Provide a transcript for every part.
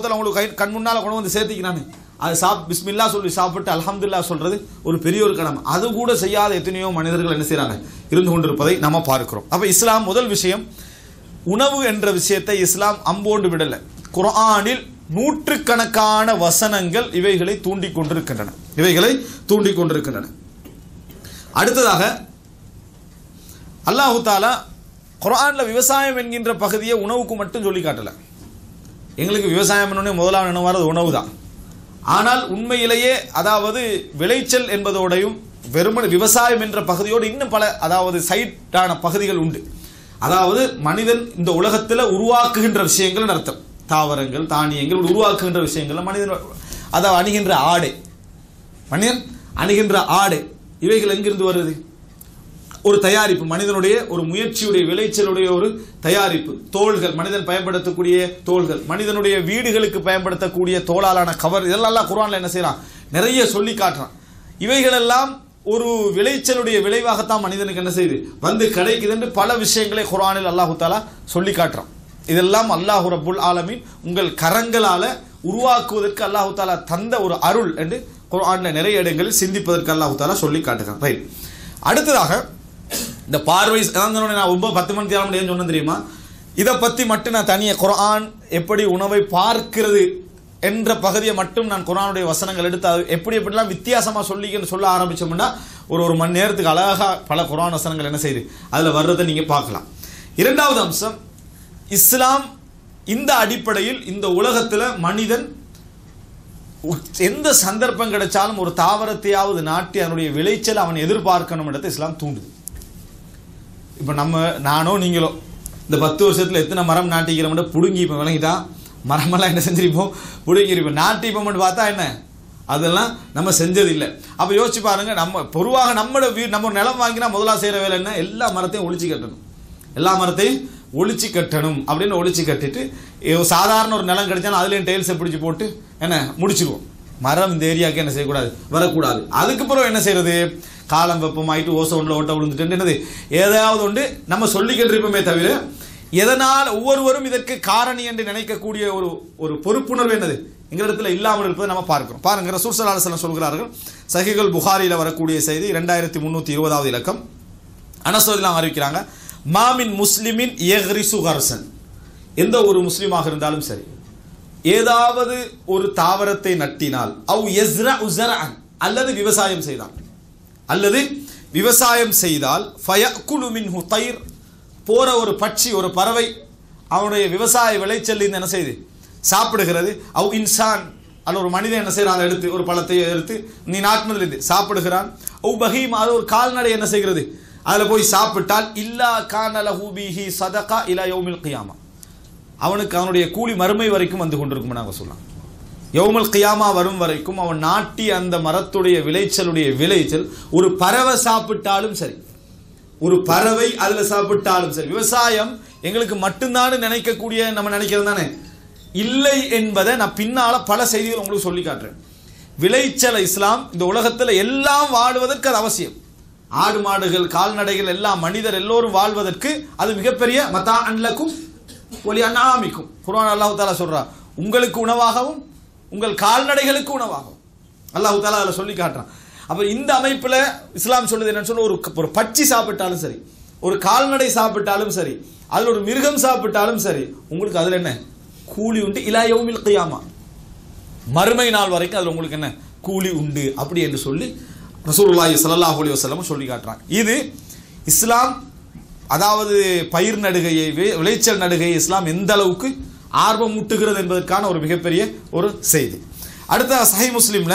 தாலா உங்களுக்கு கண் முன்னால் கொண்டு வந்து சேர்த்திக்கிறானே, அது பிஸ்மில்லா சொல்லி சாப்பிட்டு அல்ஹம்துலில்லாஹ் சொல்றது ஒரு பெரிய ஒரு கடமை. அது கூட செய்யாத எத்தனையோ மனிதர்கள் என்ன செய்யறாங்க, இருந்து கொண்டிருப்பதை நம்ம பார்க்கிறோம். அப்ப இஸ்லாம் முதல் விஷயம், உணவு என்ற விஷயத்தை இஸ்லாம் அம்போண்டு விடல. குர்ஆனில் நூற்றுக்கணக்கான வசனங்கள் இவைகளை தூண்டிக் கொண்டிருக்கின்றன. அடுத்ததாக அல்லாஹு தாலா குர்ஆன்ல விவசாயம் என்கின்ற பகுதியை உணவுக்கு மட்டும் சொல்லி காட்டல. எங்களுக்கு விவசாயம் என்னன்னே முதலாவது நினைவாரது உணவு தான். ஆனால் உண்மையிலேயே அதாவது விளைச்சல் என்பதோடையும் வெறுமனே விவசாயம் என்ற பகுதியோடு இன்னும் பல அதாவது சைட்டான பகுதிகள் உண்டு. அதாவது மனிதன் இந்த உலகத்தில் உருவாக்குகின்ற விஷயங்கள் அர்த்தம், தாவரங்கள் தானியங்கள் உருவாக்குகின்ற விஷயங்கள், மனிதன் அதாவது அணுகின்ற ஆடை இவைகள் எங்கிருந்து வருது? ஒரு தயாரிப்பு, மனிதனுடைய ஒரு முயற்சியுடைய விளைச்சலுடைய ஒரு தயாரிப்பு. தோள்கள், மனிதன் பயன்படுத்தக்கூடிய தோள்கள், மனிதனுடைய வீடுகளுக்கு பயன்படுத்தக்கூடிய தோளாலான கவர், இதெல்லாம் குர்ஆன்ல என்ன செய்யறான், நிறைய சொல்லி காட்டுறான். இவைகளெல்லாம் ஒரு விளைச்சலுடைய விளைவாகத்தான் மனிதனுக்கு என்ன செய்யுது, வந்து கிடைக்குது என்று பல விஷயங்களை குர்ஆனில் அல்லாஹு தஆலா சொல்லி காட்டுறான். இதெல்லாம் அல்லாஹ் ரப்புல் ஆலமீன் உங்கள் கரங்களால உருவாக்குவதற்கு அல்லாஹு தஆலா தந்த ஒரு அருள் என்று குர்ஆன்ல நிறைய இடங்களில் சிந்திப்பதற்கு அல்லாஹு தஆலா சொல்லி காட்டுறான். ரைட். அடுத்ததாக இந்த பார்வை, நான் 10 மணி நேரம் ஏன் சொன்னேன் தெரியுமா? இதை பற்றி மட்டும் நான் தனியாக குர்ஆன் எப்படி உணவை பார்க்கிறது என்ற பகுதியை மட்டும் நான் குர்ஆனுடைய வசனங்கள் எடுத்து அது எப்படிலாம் வித்தியாசமாக சொல்ல ஆரம்பிச்சோம்னா ஒரு மணி நேரத்துக்கு அழகாக பல குர்ஆன் வசனங்கள் என்ன செய்யுது அதில் வர்றதை நீங்கள் பார்க்கலாம். இரண்டாவது அம்சம், இஸ்லாம் இந்த அடிப்படையில் இந்த உலகத்தில் மனிதன் எந்த சந்தர்ப்பம் கிடைச்சாலும் ஒரு தாவரத்தையாவது நாட்டி அதனுடைய விளைச்சல் அவன் எதிர்பார்க்கணும் இடத்தை இஸ்லாம் தூண்டுது. இப்போ நானோ நீங்களோ இந்த 10 வருஷத்தில் எத்தனை மரம் நாட்டிக்கிறோம்னா புடுங்கி இப்போ விளங்கிட்டா மரமெல்லாம் என்ன செஞ்சிருப்போம், புடுங்கிருப்போம். நாட்டிப்போம்னு பார்த்தா என்ன, அதெல்லாம் நம்ம செஞ்சதில்லை. அப்போ யோசிச்சு பாருங்க, நம்ம பொதுவாக நம்ம நிலம் வாங்கினா முதலாக செய்கிற வேலை என்ன, எல்லா மரத்தையும் ஒழிச்சு கட்டணும் அப்படின்னு ஒழிச்சு கட்டிட்டு சாதாரண ஒரு நிலம் கிடைச்சாலும் அதுலேயும் டைல்ஸை பிடிச்சி போட்டு என்ன முடிச்சிருவோம். மரம் இந்த ஏரியாவுக்கு என்ன செய்யக்கூடாது, வரக்கூடாது. அதுக்கப்புறம் என்ன செய்யறது, காலம் வெப்பமாயிட்டு ஓசோன்ல ஓட்ட விழுந்துட்டு என்னது ஏதாவது ஒன்று நம்ம சொல்லிக்கிட்டு இருப்போமே தவிர எதனால் ஒவ்வொருவரும் இதற்கு காரணி என்று நினைக்கக்கூடிய ஒரு பொறுப்புணர்வு என்னது எங்களிடத்தில் இல்லாமல் இருப்பதை நம்ம பார்க்கிறோம். பாருங்க, ரசூல் ஸல்லல்லாஹு அலைஹி வஸல்லம் சொல்கிறார்கள், சஹீஹுல் புகாரியில் வரக்கூடிய செய்தி 2320வது இலக்கம். அனஸ் ரலியல்லாஹு அறிவிக்கிறாங்க, மாமின் முஸ்லிமின் யக்ரிசு கர்சன், எந்த ஒரு முஸ்லிமாக இருந்தாலும் சரி ஏதாவது ஒரு தாவரத்தை நட்டினால், அவ் யஸ்ரஉ ஸர்அன், அல்லது விவசாயம் செய்தால் ஃபயக்குலு மின்ஹு தைர், போற ஒரு பட்சி ஒரு பறவை அவனுடைய விவசாய விளைச்சல் என்ன செய்து சாப்பிடுகிறது. அவ் இன்சான், அல்ல ஒரு மனிதன் என்ன செய்யறான், எடுத்து ஒரு பழத்தை எடுத்து நீ நாட்டினதிலிருந்து சாப்பிடுகிறான். அவ் பஹீம், அது ஒரு கால்நடை என்ன செய்கிறது அதில் போய் சாப்பிட்டால், இல்லா கான லஹு பிஹி ஸதகா இலா யௌமில் கியாமா, அவனுக்கு அவனுடைய கூலி மறுமை வரைக்கும் வந்து கொண்டிருக்கும். நாங்கள் சொல்லலாம், யௌமுல் கியாமா வரும் வரைக்கும் அவன் நாட்டி அந்த மரத்துடைய விளைச்சல் ஒரு பறவை சாப்பிட்டாலும் சரி, ஒரு பறவை அதுல சாப்பிட்டாலும் சரி. விவசாயம் எங்களுக்கு மட்டும்தான் நினைக்கக்கூடிய நம்ம நினைக்கிறது தானே, இல்லை என்பதை நான் பின்னால பல செய்திகள் உங்களுக்கு சொல்லி காட்டுறேன். விளைச்சல் இஸ்லாம் இந்த உலகத்தில் எல்லாம் வாழ்வதற்கு அது அவசியம். ஆடு மாடுகள் கால்நடைகள் எல்லாம் மனிதர் எல்லோரும் வாழ்வதற்கு அது மிகப்பெரிய மத்தான் லக்கும் ஒலி அன்ஆமிக்கும். குர்ஆன் அல்லாஹ் தஆலா சொல்றான், உங்களுக்கு உணவாகவும் உங்கள் கால்நடைகளுக்கு உணவாகும். அல்லாஹ் தஆலா அதில் சொல்லி காட்டுறான். அப்ப இந்த அமைப்புல இஸ்லாம் சொல்லுது என்னன்னு சொன்னா, ஒரு பட்சி சாப்பிட்டாலும் சரி, ஒரு கால்நடை சாப்பிட்டாலும் சரி, அதுல ஒரு மிருகம் சாப்பிட்டாலும் சரி, உங்களுக்கு அதுல என்ன கூலி உண்டு, இலா யௌமில் கியாமா, மறுமை நாள் வரைக்கும் அதுல உங்களுக்கு என்ன கூலி உண்டு அப்படி என்று சொல்லி ரசூலுல்லாஹி ஸல்லல்லாஹு அலைஹி வஸல்லம் சொல்லி காட்டுறாங்க. இது இஸ்லாம், அதாவது பயிர் நடுகையை விளைச்சல் நடுகையை இஸ்லாம் எந்த அளவுக்கு ஆர்வம் ஊட்டுகிறது என்பதற்கான ஒரு மிகப்பெரிய ஒரு செய்தி. அடுத்த சஹீஹ் முஸ்லிம்ல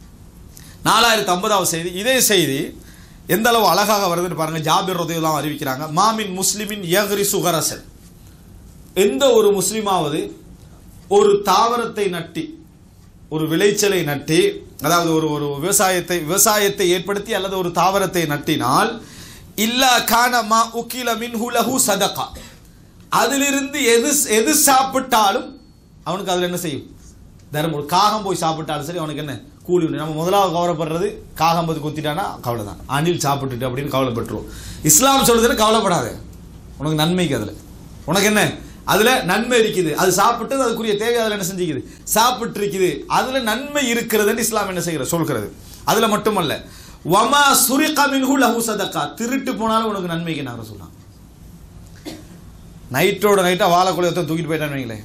4050வது செய்தி. இதே செய்தி எந்த அளவு அழகாக வருதுன்னு பாருங்க. ஜாபிர் ரலியல்லாஹு அன்ஹு அறிவிக்கிறாங்க, மாமின் முஸ்லிமின் யக்ரிசு கரசன், எந்த ஒரு முஸ்லிமாவது ஒரு தாவரத்தை நட்டி ஒரு விளைச்சலை நட்டி, அதாவது ஒரு விவசாயத்தை ஏற்படுத்தி அல்லது ஒரு தாவரத்தை நட்டினால், இல்லா கான மா உகில மின்ஹு லஹு ஸதகா, அதிலிருந்து எது சாப்பிட்டாலும் அவனுக்கு அதுல என்ன செய்யும் தர்மம். ஒரு காகம் போய் சாப்பிட்டாலும் சரி அவனுக்கு என்ன கூலி உண்டு. நம்ம முதலாவது கவலைப்படுறது காகம் போது கொத்திட்டானா கவலை தான், அணில் சாப்பிட்டுட்டு அப்படின்னு கவலைப்பட்டுருவோம். இஸ்லாம் சொல்லுதுன்னு கவலைப்படாத, உனக்கு நன்மைக்கு அதுல உனக்கு என்ன அதுல நன்மை இருக்குது, அது சாப்பிட்டு அதுக்குரிய தேவை அதுல என்ன செஞ்சுக்குது, சாப்பிட்டு இருக்குது, அதுல நன்மை இருக்கிறதுன்னு இஸ்லாம் என்ன செய்கிறது சொல்கிறது. அதுல மட்டுமல்ல, வமா சுரிக மின்ஹு லஹு சதகா, திருட்டு போனாலும் உனக்கு நன்மைக்கு நாங்க சொல்லலாம். நைட்டோட நைட்டா வாழைக்குலையத்தை தூக்கிட்டு போயிட்டான்னு வைங்களேன்,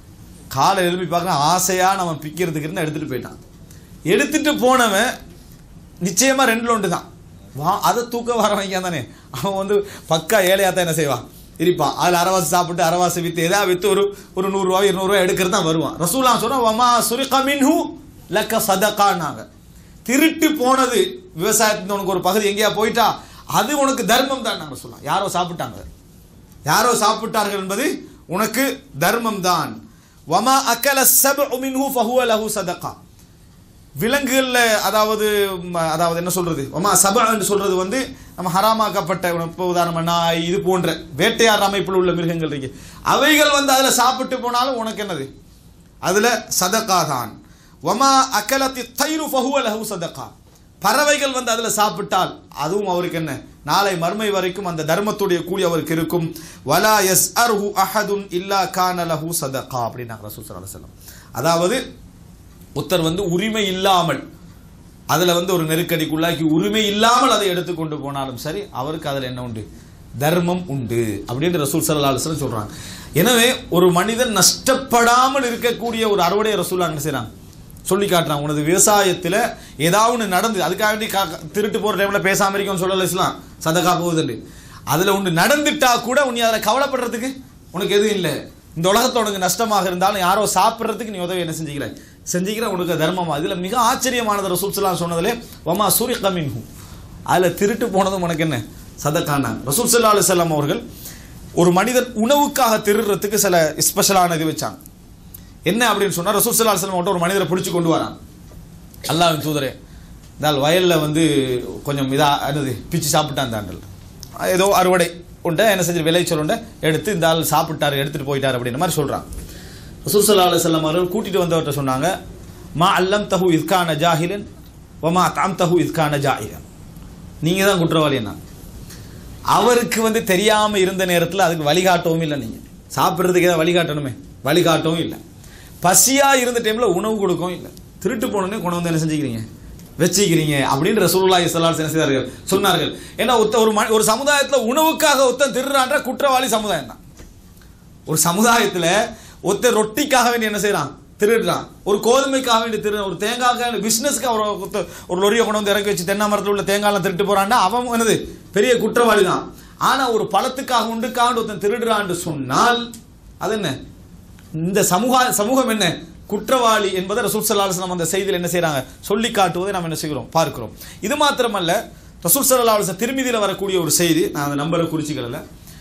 காலை எழுப்பி பார்க்கணும் ஆசையா நம்ம பிக்கிறதுக்கு இருந்து எடுத்துட்டு போயிட்டான். எடுத்துட்டு போனவன் நிச்சயமா ரெண்டுல ஒன்று தான், அதை தூக்க வர வைக்கான் தானே, அவன் வந்து பக்கா ஏழையாத்தான் என்ன செய்வான் இருப்பான். அதில் அரைவாசி சாப்பிட்டு அரைவாசி வித்து ஏதாவது வித்து ஒரு 100 ரூபா 200 ரூபா எடுக்கிறது தான் வருவான். ரசூலுல்லாஹ் சொன்னா வமா சுரிக மின்ஹு லக சதகானாங்க, திருட்டு போனது விவசாயத்தின் உனக்கு ஒரு பகுதி எங்கேயா போயிட்டா அது உனக்கு தர்மம் தான் நாங்கள் சொல்லலாம். யாரோ சாப்பிட்டாங்க, யாரோ சாப்பிட்டார்கள் என்பது உனக்கு தர்மம் தான். வமா அக்கல சப்உ மின்ஹு ஃபஹுவ லஹு சதகா, விலங்குகள்ல அதாவது என்ன சொல்றது, வமா சபா என்று சொல்றது வந்து நம்ம ஹராமாக்கப்பட்ட, இப்போ உதாரணமா நாய் இது போன்ற வேட்டையாடுற அமைப்பில் உள்ள மிருகங்கள் இருக்கு, அவைகள் வந்து அதுல சாப்பிட்டு போனாலும் உனக்கு என்னது அதுல சதகா தான். வமா அக்கலத்தி தைரு ஃபஹுவ லஹு சதகா, பறவைகள் வந்து அதுல சாப்பிட்டால் அதுவும் அவருக்கு என்ன நாளை மறுமை வரைக்கும் அந்த தர்மத்துடைய கூலி அவருக்கு இருக்கும். வலா யஸ்அர்ஹு அஹதுன் இல்லா கான லஹு சதகா அப்படின்னாங்க ரசூல் ஸல்லல்லாஹு அலைஹி வஸல்லம். அதாவது ஒருத்தர் வந்து உரிமை இல்லாமல் அதுல வந்து ஒரு நெருக்கடிக்குள்ளாக்கி உரிமை இல்லாமல் அதை எடுத்துக்கொண்டு போனாலும் சரி அவருக்கு அதுல என்ன உண்டு, தர்மம் உண்டு அப்படின்னு ரசூல் ஸல்லல்லாஹு அலைஹி வஸல்லம் சொல்றாங்க. எனவே ஒரு மனிதன் நஷ்டப்படாமல் இருக்கக்கூடிய ஒரு அறுவடை ரசூலுல்லாஹ் என்ன செய்றாங்க சொல்லி காட்டுறான். உனது விவசாயத்தில் ஏதாவது ஒன்று நடந்து அதுக்காக வேண்டி திருட்டு போகிற டைமில் பேசாமல் இருக்கோன்னு சொல்லல இஸ்லாம், சதகா போகுதுண்டு. அதில் ஒன்று நடந்துட்டா கூட உன்னை அதில் கவலைப்படுறதுக்கு உனக்கு எதுவும் இல்லை. இந்த உலகத்தில் உனக்கு நஷ்டமாக இருந்தாலும் யாரோ சாப்பிட்றதுக்கு நீ உதவி என்ன செஞ்சுக்கிற உனக்கு தர்மமா. இதில் மிக ஆச்சரியமானது ரசூல் ஸல்லல்லாஹு அலைஹி சொன்னதிலே வமா சுரிக மின்ஹு, அதில் திருட்டு போனதும் உனக்கு என்ன சதகானாங்க. ரசூல் ஸல்லல்லாஹு அலைஹி வஸல்லம் அவர்கள் ஒரு மனிதன் உணவுக்காக திருடுறதுக்கு சில ஸ்பெஷலான இது வச்சாங்க. என்ன அப்படின்னு சொன்னா, ரசூல் ஸல்லல்லாஹு அலைஹி வஸல்லம் ஒரு மனிதரை பிடிச்சி கொண்டு வரான். அல்லாஹ்வின் தூதரே, இந்த வயலில் வந்து கொஞ்சம் என்னது பிச்சு சாப்பிட்டான் தாண்டல், ஏதோ அறுவடை உண்டை என்ன செஞ்சு விளைச்சல் உண்டை எடுத்து இந்த ஆள் சாப்பிட்டாரு எடுத்துட்டு போயிட்டார் அப்படின்ற மாதிரி சொல்றான். ரசூல் ஸல்லல்லாஹு அலைஹி வஸல்லம் அவர்கள் கூட்டிட்டு வந்தவர்கிட்ட சொன்னாங்க, மா அல்லம் தஹு இத்கான ஜாஹிலன் வமா தாம் தஹு இத்கான ஜாஹிலன், நீங்க தான் குற்றவாளி. என்ன அவருக்கு வந்து தெரியாம இருந்த நேரத்தில் அதுக்கு வழிகாட்டவும் இல்லை, நீங்க சாப்பிட்றதுக்கு ஏதாவது வழிகாட்டணுமே வழிகாட்டவும் இல்லை, பசியா இருந்த டைம்ல உணவு கொடுக்கவும் இல்லை, திருட்டு போனோடனே கொண்டு வந்து என்ன செஞ்சுக்கிறீங்க வச்சுக்கிறீங்க அப்படின்னு ரசூலுல்லாஹி ஸல்லல்லாஹு அலைஹி வஸல்லம் சொன்னார்கள். ஏன்னா ஒரு சமுதாயத்தில் உணவுக்காக ஒருத்தன் திருடுறான்ற குற்றவாளி சமுதாயம் தான். ஒரு சமுதாயத்தில் ஒருத்தர் ரொட்டிக்காக வேண்டி என்ன செய்யறான் திருடுறான், ஒரு கோதுமைக்காக வேண்டி திருடுறான், ஒரு தேங்காய்க்காக பிசினஸ்க்கு ஒரு லொரியை கொண்டு வந்து இறக்கி வச்சு தென்னை மரத்தில் உள்ள தேங்காய்லாம் திருட்டு போறான்னா அவன் என்னது பெரிய குற்றவாளி தான். ஆனா ஒரு பழத்துக்காக உண்டுக்காக ஒருத்தன் திருடுறான்னு சொன்னால் அது என்ன, இந்த சமூகம் என்ன குற்றவாளி என்பதை ரசூல் ஸல்லல்லாஹு அலைஹி வஸல்லம் அந்த செய்தியில் என்ன செய்யறாங்க சொல்லி காட்டுவதை நாம் என்ன செய்கிறோம் பார்க்கிறோம். இது மாத்திரமல்ல, ரசூல் ஸல்லல்லாஹு அலைஹி வஸல்லம் திருமதியில் வரக்கூடிய ஒரு செய்தி, நான் அந்த நம்பரை குறிச்சிக்கல,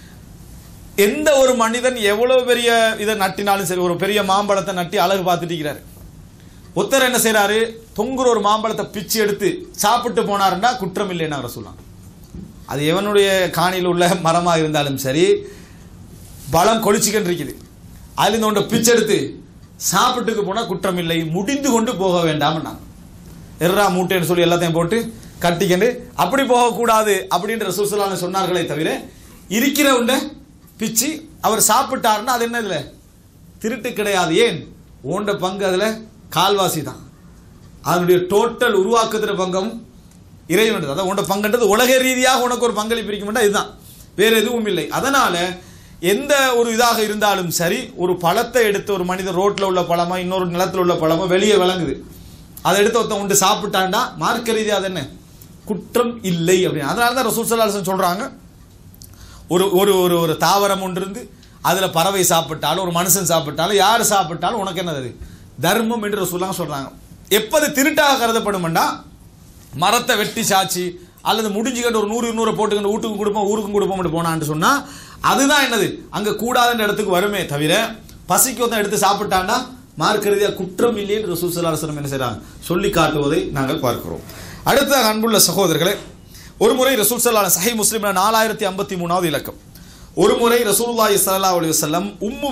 எந்த ஒரு மனிதன் எவ்வளவு பெரிய இதை நட்டினாலும் சரி, ஒரு பெரிய மாம்பழத்தை நட்டி அழகு பார்த்துட்டு இருக்கிறாரு, ஒருத்தர் என்ன செய்யறாரு தொங்குற ஒரு மாம்பழத்தை பிச்சு எடுத்து சாப்பிட்டு போனாருன்னா குற்றம் இல்லைன்னா ரசூலுல்லாஹ். அது எவனுடைய காணியில் உள்ள மரமாக இருந்தாலும் சரி, பழம் கொளிச்சிக்கிட்டு இருக்குது, அதுல இந்த ஒன்றை பிச்சு எடுத்து சாப்பிட்டுக்கு போனா குற்றம் இல்லை, முடிந்து கொண்டு போக வேண்டாம். எர்ரா மூட்டைன்னு சொல்லி எல்லாத்தையும் போட்டு கட்டிக்கண்டு அப்படி போகக்கூடாது அப்படின்ற ரசூல் ஸல்லல்லாஹு அலைஹி வஸல்லம் சொன்னார்களே தவிர, இருக்கிற உண்டை பிச்சு அவர் சாப்பிட்டாருன்னா அது என்ன இதுல திருட்டு கிடையாது. ஏன் ஓண்ட பங்கு அதுல கால்வாசி தான், அதனுடைய டோட்டல் உருவாக்குற பங்கும் இறைவன். அதான் உண்ட பங்குன்றது உலக ரீதியாக உனக்கு ஒரு பங்களிப்பு இருக்க இதுதான், வேற எதுவும் இல்லை. அதனால எந்த ஒரு இதாக இருந்தாலும் சரி, ஒரு பழத்தை எடுத்து ஒரு மனிதன் ரோட்ல உள்ள பழமா இன்னொரு நிலத்தில் உள்ள பழமா வெளியே விளங்குது, அதை எடுத்து ஒருத்தன் உண்டு சாப்பிட்டான்டா மார்க்க ரீதியாக அது என்ன குற்றம் இல்லை அப்படின்னு. அதனால தான் ரசூல் ஸல்லல்லாஹு அலைஹி வஸல்லம் சொல்றாங்க, ஒரு ஒரு ஒரு ஒரு தாவரம் ஒன்று இருந்து அதுல பறவை சாப்பிட்டாலும் ஒரு மனுஷன் சாப்பிட்டாலும் யார் சாப்பிட்டாலும் உனக்கு என்னது தர்மம் என்று ரசூலுல்லாஹ் சொல்றாங்க. எப்போது திருட்டாக கருதப்படும்டா, மரத்தை வெட்டி சாச்சி அல்லது முடிஞ்சுக்கிட்டு ஒரு 100 போட்டுக்கிட்டு வீட்டுக்கும் கொடுப்போம் ஊருக்கும் கொடுப்போம் போனான்னு சொன்னா அதுதான் என்னது அங்க கூடாதுன்ற இடத்துக்கு வருமே தவிர, பசிக்கு ஒருத்தன் எடுத்து சாப்பிட்டான்னா மார்க்க ரீதியாக குற்றம் இல்லைன்னு ரசூல் ஸல்லல்லாஹு அலைஹி வஸல்லம் என்ன செய்றாங்க சொல்லி காட்டுவதை நாங்கள் பார்க்கிறோம். அடுத்த அன்புள்ள சகோதரர்களே, ஒரு முறை ரசூல் ஸல்லல்லாஹு அலைஹி சஹீஹ் முஸ்லிம்ல 4053வது இலக்கம், ஒரு முறை ரசூலுல்லாஹி ஸல்லல்லாஹு அலைஹி வஸல்லம் உம்மு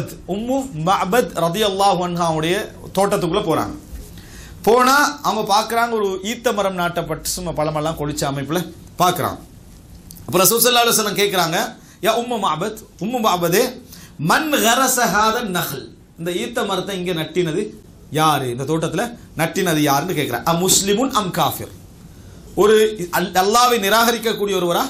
மஅபத் ரலியல்லாஹு அன்ஹாவுடைய தோட்டத்துக்குள்ள போறாங்க. போனா அவங்க பார்க்குறாங்க ஒரு ஈத்த மரம் நாட்டப்பட்டு சும்மா பழமெல்லாம் கொளிச்ச அமைப்பில் பார்க்குறாங்க. அப்போ ரசூல் ஸல்லல்லாஹு அலைஹி வஸல்லம் கேட்குறாங்க, யா உம்மு மஅபதே மன் கரஸ ஹாத நஹல், இந்த ஈத்த மரத்தை இங்க நட்டினது யாரு, இந்த தோட்டத்தில் நட்டினது யாருன்னு கேட்கிறார். முஸ்லிமுன் அம் காஃபிர், ஒரு அல்லாவை நிராகரிக்கக்கூடிய ஒருவரா,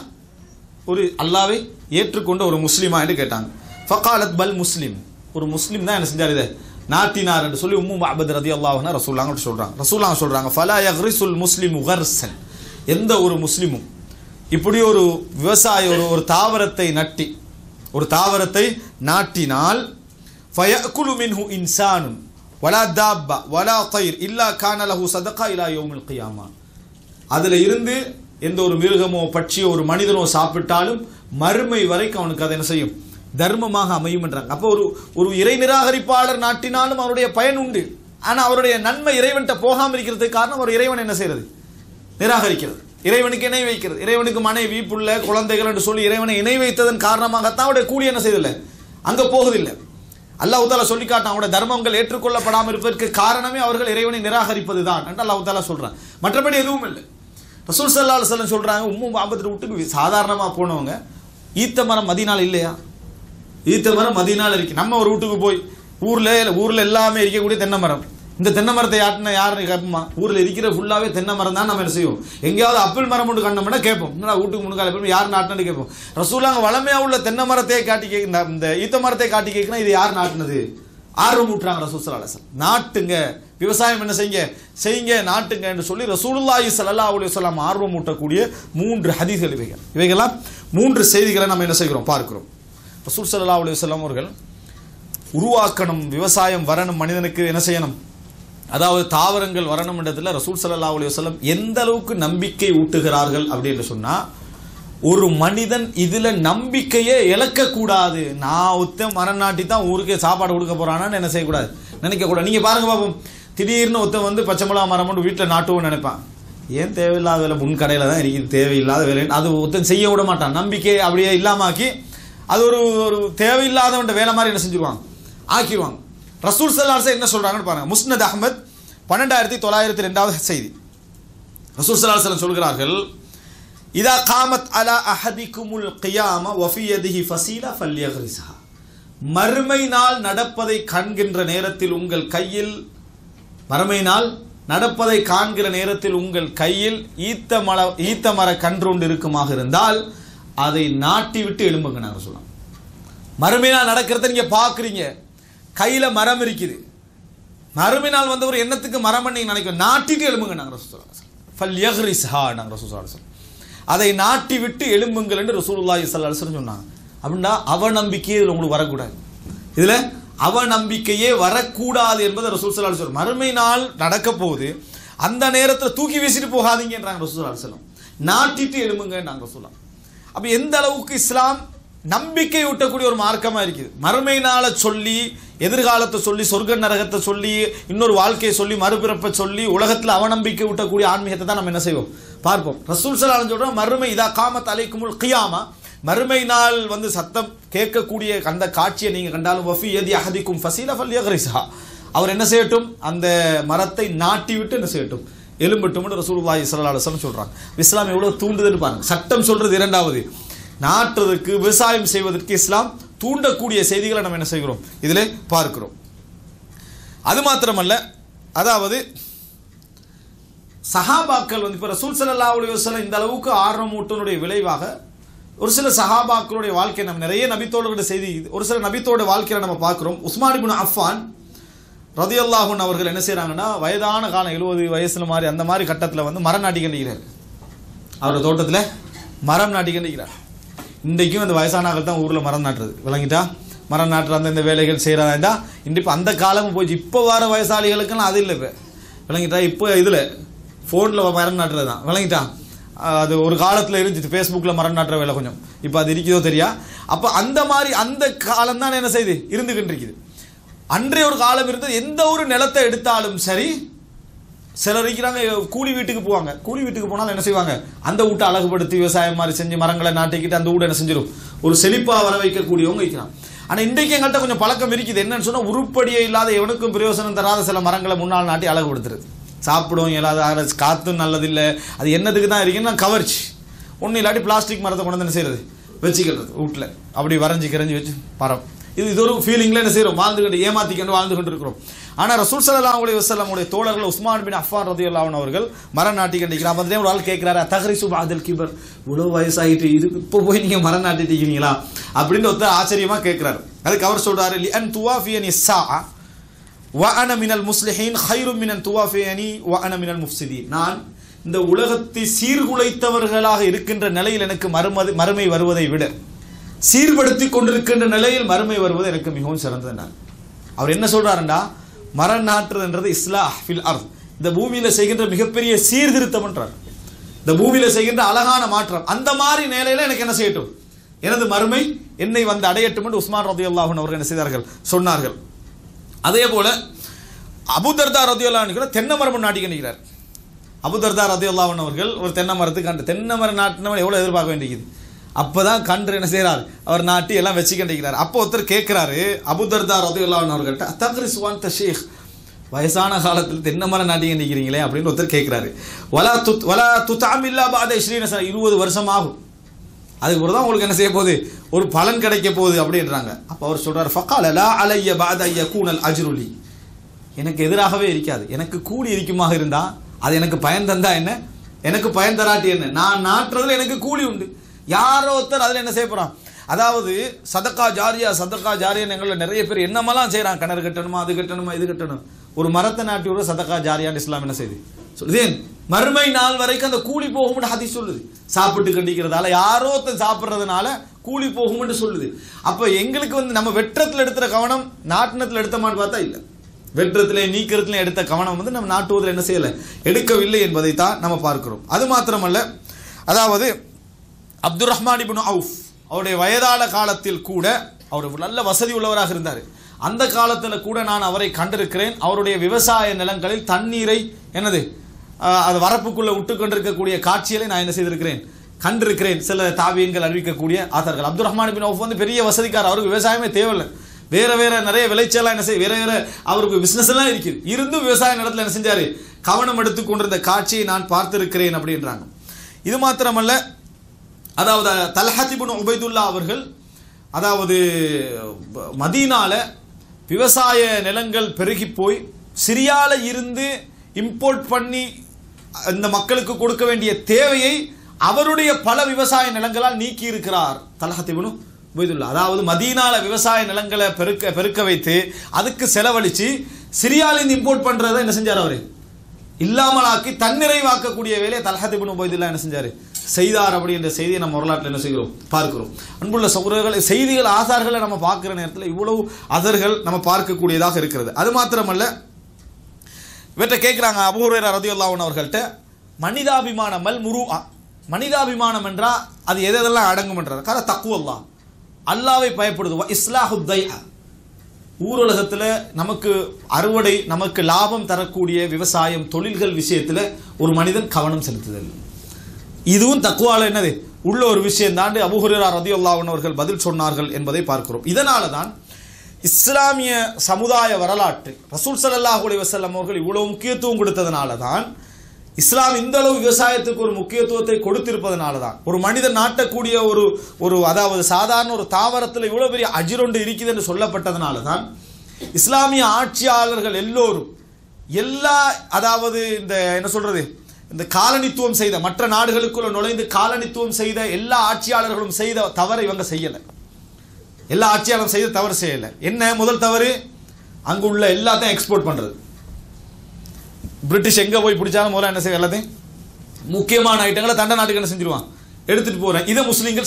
ஒரு அல்லாவை ஏற்றுக்கொண்ட ஒரு முஸ்லிமா என்று கேட்டாங்க. ஃபகாலத் பல் முஸ்லிம், ஒரு முஸ்லிம் தான் என்ன செஞ்சார், இதை நாட்டினார் என்று சொல்லி உம்மு மஅபத் ரலியல்லாஹு அன்ஹா ரசூலுல்லாஹ் சொல்றாங்க. ரசூலுல்லாஹ் சொல்றாங்க ஃபலா யக்ரிசுல் முஸ்லிமு கர்ஸன், எந்த ஒரு முஸ்லிமும் இப்படி ஒரு விவசாயி ஒரு தாவரத்தை நட்டி, ஒரு தாவரத்தை நாட்டினால் ஃபயஅகுலு மின்ஹு இன்சானுன் வலா தாப்பா வலா தைர் இல்லா கான லஹு சதகா இலா யௌமில் கியாமா, அதுல இருந்து எந்த ஒரு மிருகமோ பட்சியோ ஒரு மனிதனோ சாப்பிட்டாலும் மறுமை வரைக்கும் அவனுக்கு அதை என்ன செய்யும், தர்மமாக அமையும் என்றாங்க. அப்போ ஒரு இறை நிராகரிப்பாளர் நாட்டினாலும் அவருடைய பயன் உண்டு. ஆனா அவருடைய நன்மை இறைவன்கிட்ட போகாமல் இருக்கிறதுக்கு காரணம் ஒரு இறைவன் என்ன செய்யறது, நிராகரிக்கிறது, இறைவனுக்கு இணை வைக்கிறது. இறைவனுக்கு மனைவி புள்ள குழந்தைகள் என்று சொல்லி இறைவனை இணை வைத்ததன் காரணமாகத்தான் அவருடைய கூலி என்ன செய்யதில்லை, அங்க போகுதில்லை. அல்லாஹ் தஆலா சொல்லி காட்டான், அவருடைய தர்மங்கள் ஏற்றுக்கொள்ளப்படாமல் இருப்பதற்கு காரணமே அவர்கள் இறைவனை நிராகரிப்பது தான் என்று அல்லாஹ் தஆலா சொல்றான். மற்றபடி எதுவும் இல்லை. ரசூல் ஸல்லல்லாஹு அலைஹி வஸல்லம் சொல்றாங்க, உம்மு மஅபத் வீட்டுக்கு சாதாரணமா போனவங்க, ஈத்த மரம் மதீனால இல்லையா, ஈத்த மரம் மதீனால இருக்கு. நம்ம ஒரு வீட்டுக்கு போய் ஊர்ல எல்லாமே இருக்கக்கூடிய தென்னை மரம், இந்த தென்னை மரத்தை யாருன்னா யாருன்னு கேட்போமா, ஊர்ல இருக்கிற ஃபுல்லாவே தென்னை மரம் தான். நம்ம என்ன செய்வோம், எங்கேயாவது அப்பிள் மரம் ஒன்று கண்டோம்னா கேட்போம், வீட்டுக்கு முன்னுக்கால போய் யார் நாட்டினு கேட்போம். ரசூலாங்க வளமையா உள்ள தென்னை மரத்தை காட்டி இந்த ஈத்த மரத்தை காட்டி கேட்கணும், இது யார் நாட்டினது, ஆர்வம் ஊட்டுறாங்க ரசூல் ஸல்லல்லாஹு அலைஹி வஸல்லம். நாட்டுங்க, விவசாயம் என்ன செய்யுங்க நாட்டுங்க என்று சொல்லி ரசூலுல்லாஹி ஸல்லல்லாஹு அலைஹி வஸல்லம் ஆர்வம் ஊட்டக்கூடிய 3 ஹதீஸ்கள் இவைகள்லாம் 3 செய்திகளை நம்ம என்ன செய்கிறோம் பார்க்கிறோம். ரசூல் ஸல்லல்லாஹு அலைஹி வஸல்லம் அவர்கள் உருவாக்கணும், விவசாயம் வரணும், மனிதனுக்கு என்ன செய்யணும், அதாவது தாவரங்கள் வரணும் என்றதுல ரசூல் ஸல்லல்லாஹு அலைஹி வஸல்லம் எந்த அளவுக்கு நம்பிக்கை ஊட்டுகிறார்கள் அப்படின்னு சொன்னா, ஒரு மனிதன் இதுல நம்பிக்கையே இழக்கக்கூடாது. நான் மரம் நாட்டி தான் ஊருக்கே சாப்பாடு கொடுக்க போறானான்னு என்ன செய்யக்கூடாது, நினைக்க கூடாது. நீங்க பாருங்க பாப்போம், திடீர்னு ஒருத்தன் பச்சை மிளகா மரம் மட்டும் வீட்டில் நாட்டுவோன்னு நினைப்பான். ஏன் தேவையில்லாத வேலை, முன் கடையில் தான் இருக்குது, தேவையில்லாத வேலை, அது ஒருத்தன் செய்ய விட மாட்டான். நம்பிக்கை அப்படியே இல்லாமாக்கி அது ஒரு தேவையில்லாதவன் வேலை மாதிரி என்ன செஞ்சிருவாங்க, ஆக்கிடுவாங்க. ரசூல் ஸல்லல்லாஹு அலைஹி வஸல்லம் என்ன சொல்றாங்கன்னு பாருங்க. முஸ்னத் அஹ்மத் 12902 செய்தி. ரசூல் ஸல்லல்லாஹு அலைஹி வஸல்லம் சொல்கிறார்கள், இதா காமத் அலா அஹதிகுமுல் கியாமா வஃபி யதிஹி ஃபஸீலா ஃபல்யக்ரிஸ்ஹா, மறுமை நாள் நடப்பதை காண்கின்ற நேரத்தில் உங்கள் கையில், மறுமை நாள் நடப்பதை காண்கிற நேரத்தில் உங்கள் கையில் ஈத்த மர கன்று ஒன்று இருக்குமாக இருந்தால் அதை நாட்டி விட்டு எழும்புங்க. நாங்கள் சொல்லலாம், மறுமை நாள் நடக்கிறத நீங்க பாக்குறீங்க, கையில மரம் இருக்குது, மறுமை நாள் ஒரு எண்ணத்துக்கு மரம் பண்ணி நினைக்க, நாட்டிட்டு எழும்புங்க. நாங்கள் ரசூலுல்லாஹி அதை நாட்டி விட்டு எழும்புங்கள் என்று ரசூலுல்லாஹி ஸல்லல்லாஹு அலைஹி வஸல்லம் சொன்னாங்க. அப்படின்னா அவநம்பிக்கையே இதில் உங்களுக்கு வரக்கூடாது, இதுல அவநம்பிக்கையே வரக்கூடாது என்பதை ரசூல் ஸல்லல்லாஹு அலைஹி வஸல்லம். மறுமை நாள் நடக்க போகுது, அந்த நேரத்தில் தூக்கி வீசிட்டு போகாதீங்கன்றாங்க ரசூல் ஸல்லல்லாஹு அலைஹி வஸல்லம், நாட்டிட்டு எழும்புங்க நாங்கள் சொல்லலாம். அப்ப எந்த அளவுக்கு இஸ்லாம் நம்பிக்கை ஊட்டக்கூடிய ஒரு மார்க்கமா இருக்குது. மறுமை நாளை சொல்லி, எதிர்காலத்தை சொல்லி, சொர்க்க நரகத்தை சொல்லி, இன்னொரு வாழ்க்கையை சொல்லி, மறுபிறப்பை சொல்லி, உலகத்தில் அவநம்பிக்கை ஊட்டக்கூடிய ஆன்மீகத்தை தான் நம்ம என்ன செய்வோம் பார்ப்போம். ரசூல் ஸல்லல்லாஹு அலைஹி வஸல்லம் சொல்றோம், மறுமை இதா காமத் அலைக்குமுல் கியாமா, மறுமை நாள் சத்தம் கேட்கக்கூடிய அந்த காட்சியை நீங்க கண்டாலும் வஃபி யதி அஹதிக்கும் ஃபஸீலா ஃபல்யக்ரிஸ்ஹா, அவர் என்ன செய்யட்டும், அந்த மரத்தை நாட்டி விட்டு என்ன செய்யட்டும், எலும்பட்டும் ரசூலுல்லாஹி ஸல்லல்லாஹு அலைஹி வஸல்லம் சொல்றாங்க. இஸ்லாம் எவ்வளவு தூண்டுதுன்னு பாருங்க. சட்டம் சொல்றது இரண்டாவது, நாட்டுறதுக்கு விவசாயம் செய்வதற்கு இஸ்லாம் தூண்டக்கூடிய செய்திகளை நம்ம என்ன செய்கிறோம் இதிலே பார்க்கிறோம். அது மாத்திரமல்ல, அதாவது சஹாபாக்கள் இப்ப ரசூல் ஸல்லல்லாஹு அலைஹி வஸல்லம் இந்த அளவுக்கு ஆர்வம் ஊட்டனுடைய விளைவாக ஒரு சில சஹாபாக்களுடைய வாழ்க்கை, நம்ம நிறைய நபித்தோழர்களுடைய செய்தி, ஒரு சில நபித்தோட வாழ்க்கையில நம்ம பார்க்கிறோம். உஸ்மான் இப்னு அஃபான் ரலியல்லாஹு அன்ஹு அவர்கள் என்ன செய்யறாங்கன்னா, வயதான காலம் 70 வயசுல மாதிரி அந்த மாதிரி கட்டத்தில் மரம் நாட்டி கண்டிக்கிறார். அவருடைய தோட்டத்தில் மரம் நாட்டி கண்டிக்கிறார். இன்றைக்கும் அந்த வயசானாக்கள் தான் ஊரில் மரம் நாட்டுறது, விளங்கிட்டா, மரம் நாட்டுற அந்த வேலைகள் செய்கிறதா இன்றைக்கு அந்த காலமும் போயிடுச்சு. இப்போ வர வயசாளிகளுக்கெல்லாம் அது இல்லை, இப்போ விளங்கிட்டா, இப்போ இதில் ஃபோனில் மரம் நாட்டுறது தான், விளங்கிட்டா. அது ஒரு காலத்தில் இருந்துச்சு, ஃபேஸ்புக்கில் மரம் நாட்டுற வேலை கொஞ்சம், இப்போ அது இருக்குதோ தெரியா. அப்போ அந்த மாதிரி அந்த காலம் தான் என்ன செய்யுது இருந்துகிட்டு இருக்குது. அன்றைய ஒரு காலம் இருந்தது, எந்த ஒரு நிலத்தை எடுத்தாலும் சரி, சிலர் இருக்கிறாங்க கூலி வீட்டுக்கு போவாங்க, கூலி வீட்டுக்கு போனாலும் என்ன செய்வாங்க, அந்த வீட்டை அழகுபடுத்தி விவசாயம் மாதிரி செஞ்சு மரங்களை நாட்டிக்கிட்டு அந்த வீட்டை என்ன செஞ்சிடும், ஒரு செழிப்பா வர வைக்கக்கூடியவங்க இருக்கிறாங்க. ஆனால் இன்றைக்கு எங்கள்கிட்ட கொஞ்சம் பழக்கம் இருக்குது. என்னன்னு சொன்னால், உருப்படியே இல்லாத எவனுக்கும் பிரயோசனம் தராத சில மரங்களை முன்னால் நாட்டி அழகுபடுத்துறது. சாப்பிடும் இல்லாத, காற்றும் நல்லதில்லை, அது என்னதுக்கு தான் இருக்குன்னா கவர்ச்சி, ஒன்றும் இல்லாட்டி பிளாஸ்டிக் மரத்தை கொண்டு வந்து என்ன செய்யறது, வச்சுக்கிறது வீட்டில், அப்படி வரைஞ்சி கிரைஞ்சி வச்சு மரம். இது ஒரு ஃபீலிங்ல என்ன செய்யறோம், வாழ்ந்துகிட்டு ஏமாத்திக்கிட்டு வாழ்ந்து கொண்டு இருக்கிறோம். ஆனா ரசூல் ஸல்லல்லாஹு அலைஹி வஸல்லம் உடைய தோழர்கள் உஸ்மான் பின் அஃபான் ரலியல்லாஹு அன்ஹு அவர்கள் மரம் நாட்டி கண்டிக்கிறார். அப்ப ஒரு ஆள் கேட்கிறாரு, தஹ்ரிசு பஅதல் கிபர், இவ்வளவு வயசாயிட்டு இது இப்போ போய் நீங்க மரம் நாட்டிட்டு இருக்கீங்களா அப்படின்னு ஒருத்தர் ஆச்சரியமா கேட்கிறாரு. அதுக்கு அவர் சொல்றாரு, லிஅன் துவாஃபியனி ஸாஅ வ அன மினல் முஸ்லிஹீன் கைரும் மினன் துவாஃபியனி வ அன மினல் முஃப்ஸிதீன். நான் இந்த உலகத்தை சீர்குலைத்தவர்களாக இருக்கின்ற நிலையில் எனக்கு மறுமை வருவதை விட சீர்படுத்தி கொண்டிருக்கின்ற நிலையில் மறுமை வருவது எனக்கு மிகவும் சிறந்தது. அவர் என்ன சொல்றாருண்டா, மரம் நாட்டுறதுன்றது இஸ்லாஹ் ஃபில் அர்த், இந்த பூமியில செய்கின்ற மிகப்பெரிய சீர்திருத்தம் என்றார். இந்த பூமியில செய்கின்ற அழகான மாற்றம், அந்த மாதிரி நிலையில எனக்கு என்ன செய்யட்டும், எனது மறுமை என்னை வந்து அடையட்டும் என்று உஸ்மான் ரலியல்லாஹு அன்ஹு அவர்கள் என்ன செய்தார்கள், சொன்னார்கள். அதே போல அபூ தர்தா ரலியல்லாஹு அன்ஹு தென்னை மரம் நாட்டி கண்டிக்கிறார். அபூ தர்தா ரலியல்லாஹு அன்ஹு அவர்கள் ஒரு தென்னை மரத்துக்கு கண்டு, தென்னை மரம் நாட்டினவன் எவ்வளவு எதிர்பார்க்க வேண்டியது, அப்பதான் கன்று என்ன செய்யறாரு, அவர் நாட்டி எல்லாம் வச்சு கண்டிக்கிறார். அப்போ ஒருத்தர் கேட்கிறாரு அபூ தர்தா ரலியல்லாஹு அன்ஹு அவர்கள்ட்ட, தக்ரிஸ்வான் தஷீக், வயசான காலத்தில் தென்னை மரம் நாட்டி கண்டிக்கிறீங்களே அப்படின்னு ஒருத்தர் கேட்கிறாரு. வலா துத்அம் இல்லா பஅத 20 சன, 20 வருஷம் ஆகும், அதுக்கு ஒரு தான் உங்களுக்கு என்ன செய்ய போகுது, ஒரு பலன் கிடைக்க போகுது அப்படின்றாங்க. அப்போ அவர் சொல்றாரு, ஃபகால லா அலைய பஅத யகூனல் அஜ்ருலி, எனக்கு எதிராகவே இருக்காது, எனக்கு கூலி இருக்குமாக இருந்தா அது எனக்கு பயன் தந்தா என்ன, எனக்கு பயன் தராட்டி என்ன, நான் நாட்டுறதுல எனக்கு கூலி உண்டு. யாரோ ஒருத்தர் அதில் என்ன செய்ய போறான், அதாவது சதக்கா ஜாரியா எங்களை நிறைய பேர் என்னமெல்லாம் செய்யறான், கிணறு கட்டணுமா, அது கட்டணுமா, இது கட்டணும். ஒரு மரத்தை நாட்டி விட சதக்கா ஜாரியான்னு இஸ்லாம் என்ன செய்யுது சொல்லுதேன், மறுமை நாள் வரைக்கும் அந்த கூலி போகும்னு ஹதீஸ் சொல்லுது. சாப்பிட்டு கண்டிக்கிறதால, யாரோ ஒருத்தன் சாப்பிட்றதுனால கூலி போகும்னு சொல்லுது. அப்ப எங்களுக்கு வந்து நம்ம வெற்றத்தில் எடுத்துற கவனம் நாட்டினத்தில் எடுத்தமான்னு பார்த்தா இல்லை, வெற்றத்திலே நீக்கிறதுல எடுத்த கவனம் வந்து நம்ம நாட்டுவதில் என்ன செய்யலை, எடுக்கவில்லை என்பதை தான் நம்ம பார்க்கிறோம். அது மாத்திரமல்ல, அதாவது அப்துர் ரஹ்மான் இப்னு அவுஃப் அவருடைய வயதான காலத்தில் கூட அவர் நல்ல வசதி உள்ளவராக இருந்தார். அந்த காலத்தில் கூட நான் அவரை கண்டிருக்கிறேன். அவருடைய விவசாய நிலங்களில் தண்ணீரை என்னது அது வரப்புக்குள்ள விட்டு கொண்டிருக்கக்கூடிய காட்சிகளை நான் என்ன செய்திருக்கிறேன், கண்டிருக்கிறேன். சில தாபியன்கள் அறிவிக்கக்கூடிய ஆதார்கள். அப்துர் ரஹ்மான் இப்னு அவுஃப் வந்து பெரிய வசதிக்காரர், அவருக்கு விவசாயமே தேவையில்லை, வேற நிறைய விளைச்சலாம் என்ன செய்ய, வேற அவருக்கு பிசினஸ் எல்லாம் இருக்குது, இருந்தும் விவசாய நிலத்தில் என்ன செஞ்சாரு, கவனம் எடுத்துக் கொண்டிருந்த காட்சியை நான் பார்த்திருக்கிறேன் அப்படின்றாங்க. இது மாத்திரமல்ல, அதாவது தல்ஹத் இப்னு உபைதுல்லா அவர்கள் அதாவது மதீனால விவசாய நிலங்கள் பெருகி போய் சிரியால இருந்து இம்போர்ட் பண்ணி இந்த மக்களுக்கு கொடுக்க வேண்டிய தேவையை அவருடைய பல விவசாய நிலங்களால் நீக்கி இருக்கிறார் தல்ஹத் இப்னு உபைதுல்லா. அதாவது மதீனால விவசாய நிலங்களை பெருக்க வைத்து அதுக்கு செலவழிச்சு சிரியாலிருந்து இம்போர்ட் பண்றதை என்ன செஞ்சார், அவரு இல்லாமலாக்கி தன்னிறைவாக்கக்கூடிய வேலையை தல்ஹத் இப்னு உபைதுல்லா என்ன செஞ்சாரு, செய்தார். அப்படின்ற செய்தியை நம்ம வரலாற்றில் என்ன செய்கிறோம், பார்க்கிறோம். அன்புள்ள சகோதரர்கள், செய்திகள் ஆசார்களை நம்ம பார்க்கிற நேரத்தில் இவ்வளவு அதர்கள் நம்ம பார்க்கக்கூடியதாக இருக்கிறது. அது மாத்திரமல்ல, இவற்றை கேட்கிறாங்க அபூ ஹுரைரா ரலியல்லாஹு அன்ஹு அவர்கள்ட்ட, மனிதாபிமானம் அல் முருஆ, மனிதாபிமானம் என்றா அது எதெல்லாம் அடங்கும் என்றார். கார தக்வல்லாஹ், அல்லாஹ்வை பயப்படுது, இஸ்லாஹு தைஅ, ஊரலகத்தில் நமக்கு அறுவடை நமக்கு லாபம் தரக்கூடிய விவசாயம் தொழில்கள் விஷயத்தில் ஒரு மனிதன் கவனம் செலுத்துதல், இதுவும் தக்வால என்னது உள்ள ஒரு விஷயம் தான் அபூ ஹுரைரா ரலியல்லாஹு அன்ஹு அவர்கள் பதில் சொன்னார்கள் என்பதை பார்க்கிறோம். இதனால தான் இஸ்லாமிய சமுதாய வரலாற்று ரசூல் ஸல்லல்லாஹு அலைஹி வஸல்லம் அவர்கள் இவ்வளவு முக்கியத்துவம் கொடுத்ததனால தான், இஸ்லாம் இந்த அளவு விவசாயத்துக்கு ஒரு முக்கியத்துவத்தை கொடுத்திருப்பதனால தான், ஒரு மனிதன் நாட்டக்கூடிய ஒரு அதாவது சாதாரண ஒரு தாவரத்தில் இவ்வளவு பெரிய அஜிரொண்டு இருக்குது என்று சொல்லப்பட்டதனால தான் இஸ்லாமிய ஆட்சியாளர்கள் எல்லோரும் அதாவது இந்த என்ன சொல்றது, இந்த காலனித்துவம் செய்த மற்ற நாடுகளுக்குள்ள நுழைந்து காலனித்துவம் செய்த எல்லா ஆட்சியாளர்களும் செய்த தவறை இவங்க செய்யல. எல்லா ஆட்சியாளரும் செய்த தவறு செய்யல. என்ன முதல் தவறு, அங்கு உள்ள எல்லாத்தையும் எக்ஸ்போர்ட் பண்றது. பிரிட்டிஷ் எங்க போய் பிடிச்சாலும் முதல்ல என்ன செய்ய, எல்லாத்தையும் முக்கியமான ஐட்டங்களை தண்ட நாட்டுக்கு என்ன செஞ்சிருவான், எடுத்துட்டு போறேன். இதை முஸ்லிம்கள்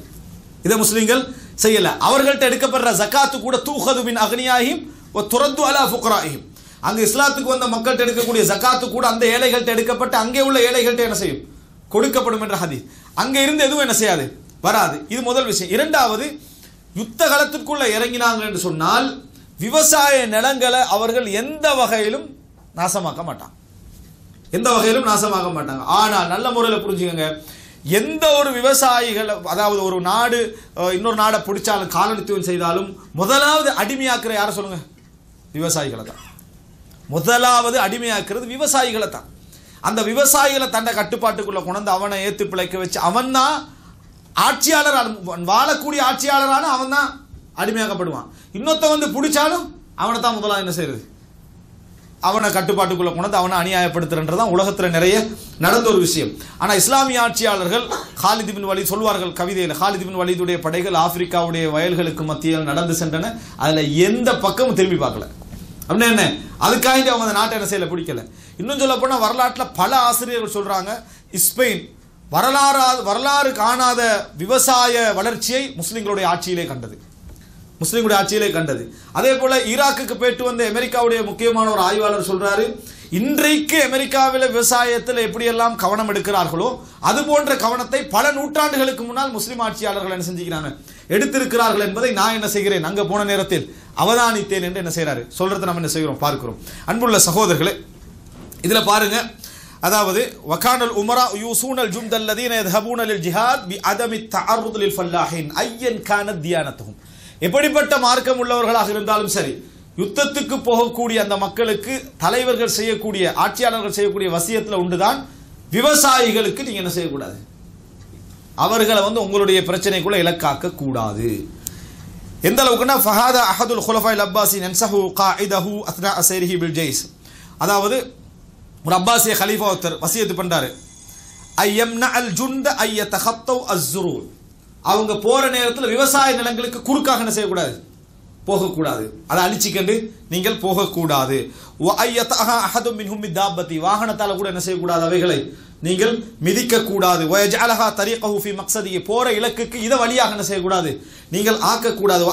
செய்யல. அவர்கள்ட்ட எடுக்கப்படுற ஜகாத்து கூட தூஹது மின் அக்னியாஹிம் வ துரத்து அலா ஃபுக்ராஹிம், அங்க இஸ்லாத்துக்கு வந்த மக்கள்கிட்ட எடுக்கக்கூடிய ஜகாத்து கூட அந்த ஏழைகள்கிட்ட எடுக்கப்பட்டு அங்கே உள்ள ஏழைகள்கிட்ட என்ன செய்யும், கொடுக்கப்படும் என்ற ஹதீஸ். அங்க இருந்து எதுவும் என்ன செய்யாது, வராது. இது முதல் விஷயம். இரண்டாவது, யுத்த களத்திற்குள்ள இறங்கினாங்க என்று சொன்னால் விவசாய நிலங்களை அவர்கள் எந்த வகையிலும் நாசமாக்க மாட்டாங்க. ஆனால் நல்ல முறையில் புரிஞ்சுக்கங்க, எந்த ஒரு விவசாயிகள் அதாவது ஒரு நாடு இன்னொரு நாடை பிடிச்சாலும் காலனித்துவம் செய்தாலும் முதலாவது அடிமையாக்குற யாரை சொல்லுங்க, விவசாயிகளை தான். முதலாவது அடிமையாக்குறது விவசாயிகளை தான். அந்த விவசாயிகளை தன்னை கட்டுப்பாட்டுக்குள்ள கொண்டு அவனை ஏத்து பிழைக்க வச்சு அவன் தான் ஆட்சியாளர், வாழக்கூடிய ஆட்சியாளரான அவன் தான் அடிமையாக்கப்படுவான். இன்னொத்த வந்து பிடிச்சாலும் அவனை தான் முதலாக என்ன செய்யறது, அவனை கட்டுப்பாட்டுக்குள்ள கொண்டு அவனை அநியாயப்படுத்துறன்றதான் உலகத்தில் நிறைய நடந்த ஒரு விஷயம். ஆனால் இஸ்லாமிய ஆட்சியாளர்கள் காலித் பின் வலீத் சொல்வார்கள் கவிதையில், காலித் பின் வலீதுடைய படைகள் ஆப்பிரிக்காவுடைய வயல்களுக்கு மத்தியில் நடந்து சென்றன, அதில் எந்த பக்கமும் திரும்பி பார்க்கல. அப்படின்னா என்ன, அதுக்காக அவங்க அந்த நாட்டை என்ன செய்யல, பிடிக்கல. இன்னும் சொல்ல போனால் வரலாற்றில் பல ஆசிரியர்கள் சொல்றாங்க, ஸ்பெயின் வரலாறு காணாத விவசாய வளர்ச்சியை முஸ்லிம்களுடைய ஆட்சியிலே கண்டது, முஸ்லிம்களுடைய ஆட்சியிலே கண்டது. அதே போல ஈராக்குக்கு போயிட்டு வந்த அமெரிக்காவுடைய முக்கியமான ஒரு ஆய்வாளர் சொல்றாரு, இன்றைக்கு அமெரிக்காவில் விவசாயத்தில் எப்படியெல்லாம் கவனம் எடுக்கிறார்களோ அது போன்ற கவனத்தை பல நூற்றாண்டுகளுக்கு முன்னால் முஸ்லிம் ஆட்சியாளர்கள் என்ன செஞ்சுக்கிறாங்க, எடுத்திருக்கிறார்கள் என்பதை நான் என்ன செய்கிறேன், அங்க போன நேரத்தில் அவதானித்தேன் என்று என்ன செய்யறாரு சொல்றதை நம்ம என்ன செய்கிறோம் பார்க்கிறோம். அன்புள்ள சகோதரர்களே, இதுல பாருங்க, அதாவது வகானல் உமரா யூசூனல் ஜும்தல் லதீன யذهبون للجهاد بعدم التعرض للفلاحين ايا كانت ديانتهم. எப்படிப்பட்ட மார்க்கம் உள்ளவர்களாக இருந்தாலும் சரி, யுத்தத்துக்கு போகக்கூடிய அந்த மக்களுக்கு தலைவர்கள் செய்யக்கூடிய, ஆட்சியாளர்கள் செய்யக்கூடிய வசியத்தில் உண்டுதான், விவசாயிகளுக்கு நீங்க என்ன செய்யக்கூடாது, அவர்களை வந்து உங்களுடைய பிரச்சனைக்குள்ள இலக்காக்க கூடாது. எந்த அளவுக்குன்னா ஃபஹாதா அஹதுல் குலஃபாயில் அப்பாஸின் அன்சஹு காயிதஹு அத்னா அஸைரிஹி பில் ஜைஸ். அதாவது ஒரு அப்பாசிய கலீஃபா ஒருத்தர் வசியத்து பண்றாரு, ஐயம்ன அல் ஜுந்த ஐயதஹத்தவ் அஸ்ஸுரூர். அவங்க போற நேரத்தில் விவசாய நிலங்களுக்கு குறுக்காக என்ன செய்யக்கூடாது, போகக்கூடாது, அதை அழிச்சிக்கண்டு நீங்கள் போகக்கூடாது. வாகனத்தால் கூட என்ன செய்யக்கூடாது, அவைகளை நீங்கள் மிதிக்க கூடாது. போற இலக்குக்கு இதை வழியாக என்ன செய்யக்கூடாது, நீங்கள் ஆக்கக்கூடாது.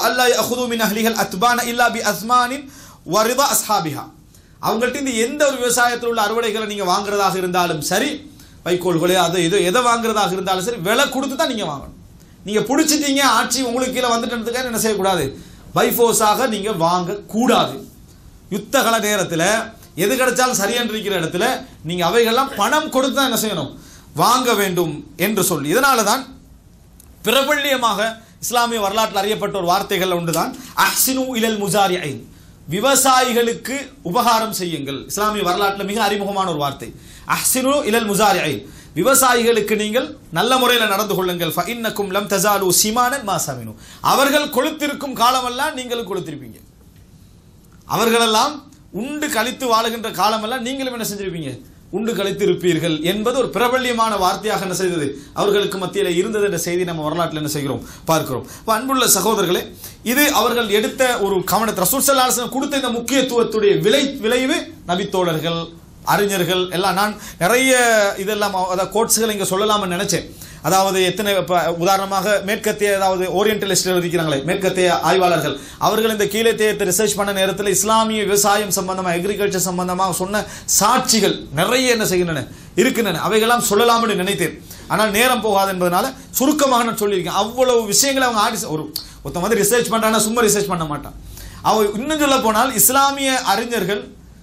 அவங்கள்ட்ட இந்த எந்த ஒரு விவசாயத்தில் உள்ள அறுவடைகளை நீங்க வாங்குறதாக இருந்தாலும் சரி, வைக்கோல்களே அது இது எதை வாங்குறதாக இருந்தாலும் சரி, விலை கொடுத்து தான் நீங்க வாங்கணும். நீங்க பிடிச்சிட்டீங்க, ஆட்சி உங்களுக்கு கீழே வந்துட்டதுக்காக என்ன செய்யக்கூடாது, பைஃபோர்ஸாக நீங்க வாங்க கூடாது. யுத்த கால நேரத்தில் எது கிடைச்சாலும் சரியான இருக்கிற இடத்துல நீங்க அவைகள்லாம் பணம் கொடுத்து தான் என்ன செய்யணும், வாங்க வேண்டும் என்று சொல்லி, இதனால தான் பிரபல்யமாக இஸ்லாமிய வரலாற்றில் அறியப்பட்ட ஒரு வார்த்தைகள் ஒன்றுதான் அஹ்சினு இலல் முஜாரிஐன், விவசாயிகளுக்கு உபகாரம் செய்யுங்கள். இஸ்லாமிய வரலாற்றில் மிக அறிமுகமான ஒரு வார்த்தை அஹ்சினு இலல் முஜாரிஐன், விவசாயிகளுக்கு நீங்கள் நல்ல முறையில் நடந்து கொள்ளுங்கள். ஃபஇன்னக்கும் லம் தஸாலு சிமானன் மா சமினு, அவர்கள் கொளுத்திருக்கும் காலமெல்லாம் நீங்களும் கொளுத்திருப்பீங்க, அவர்களெல்லாம் உண்டு கழித்து வாழுகின்ற காலமெல்லாம் நீங்களும் என்ன செஞ்சிருப்பீங்க, உண்டு கழித்து இருப்பீர்கள் என்பது ஒரு பிரபல்யமான வார்த்தையாக என்ன செய்தது, அவர்களுக்கு மத்தியில் இருந்தது என்ற செய்தி நம்ம வரலாற்றில் என்ன செய்கிறோம் பார்க்கிறோம். அன்புள்ள சகோதரர்களே, இது அவர்கள் எடுத்த ஒரு கவனத்தை, ரசூல் ஸல்லல்லாஹு அலைஹி வஸல்லம் கொடுத்த இந்த முக்கியத்துவத்துடைய விளைவு நபித்தோழர்கள், அறிஞர்கள் எல்லாம், நான் நிறைய இதெல்லாம் கோட்ஸ்கள் இங்கே சொல்லலாம்னு நினைச்சேன். அதாவது எத்தனை உதாரணமாக மேற்கத்திய, அதாவது ஓரியன்டலிஸ்ட் இருக்கிறாங்களே மேற்கத்திய ஆய்வாளர்கள், அவர்கள் இந்த கீழத்தியத்தை ரிசர்ச் பண்ண நேரத்தில் இஸ்லாமிய விவசாயம் சம்பந்தமாக, அக்ரிகல்ச்சர் சம்பந்தமாக சொன்ன சாட்சிகள் நிறைய என்ன செய்கின்றன இருக்கின்றன. அவைகளாம் சொல்லலாம்னு நினைத்தேன், ஆனால் நேரம் போகாது என்பதனால சுருக்கமாக நான் சொல்லியிருக்கேன். அவ்வளவு விஷயங்களை அவங்க ஒருத்த மாதிரி ரிசர்ச் பண்றாங்கன்னா சும்மா ரிசர்ச் பண்ண மாட்டான். அவங்க இன்னும் சொல்ல போனால் இஸ்லாமிய அறிஞர்கள்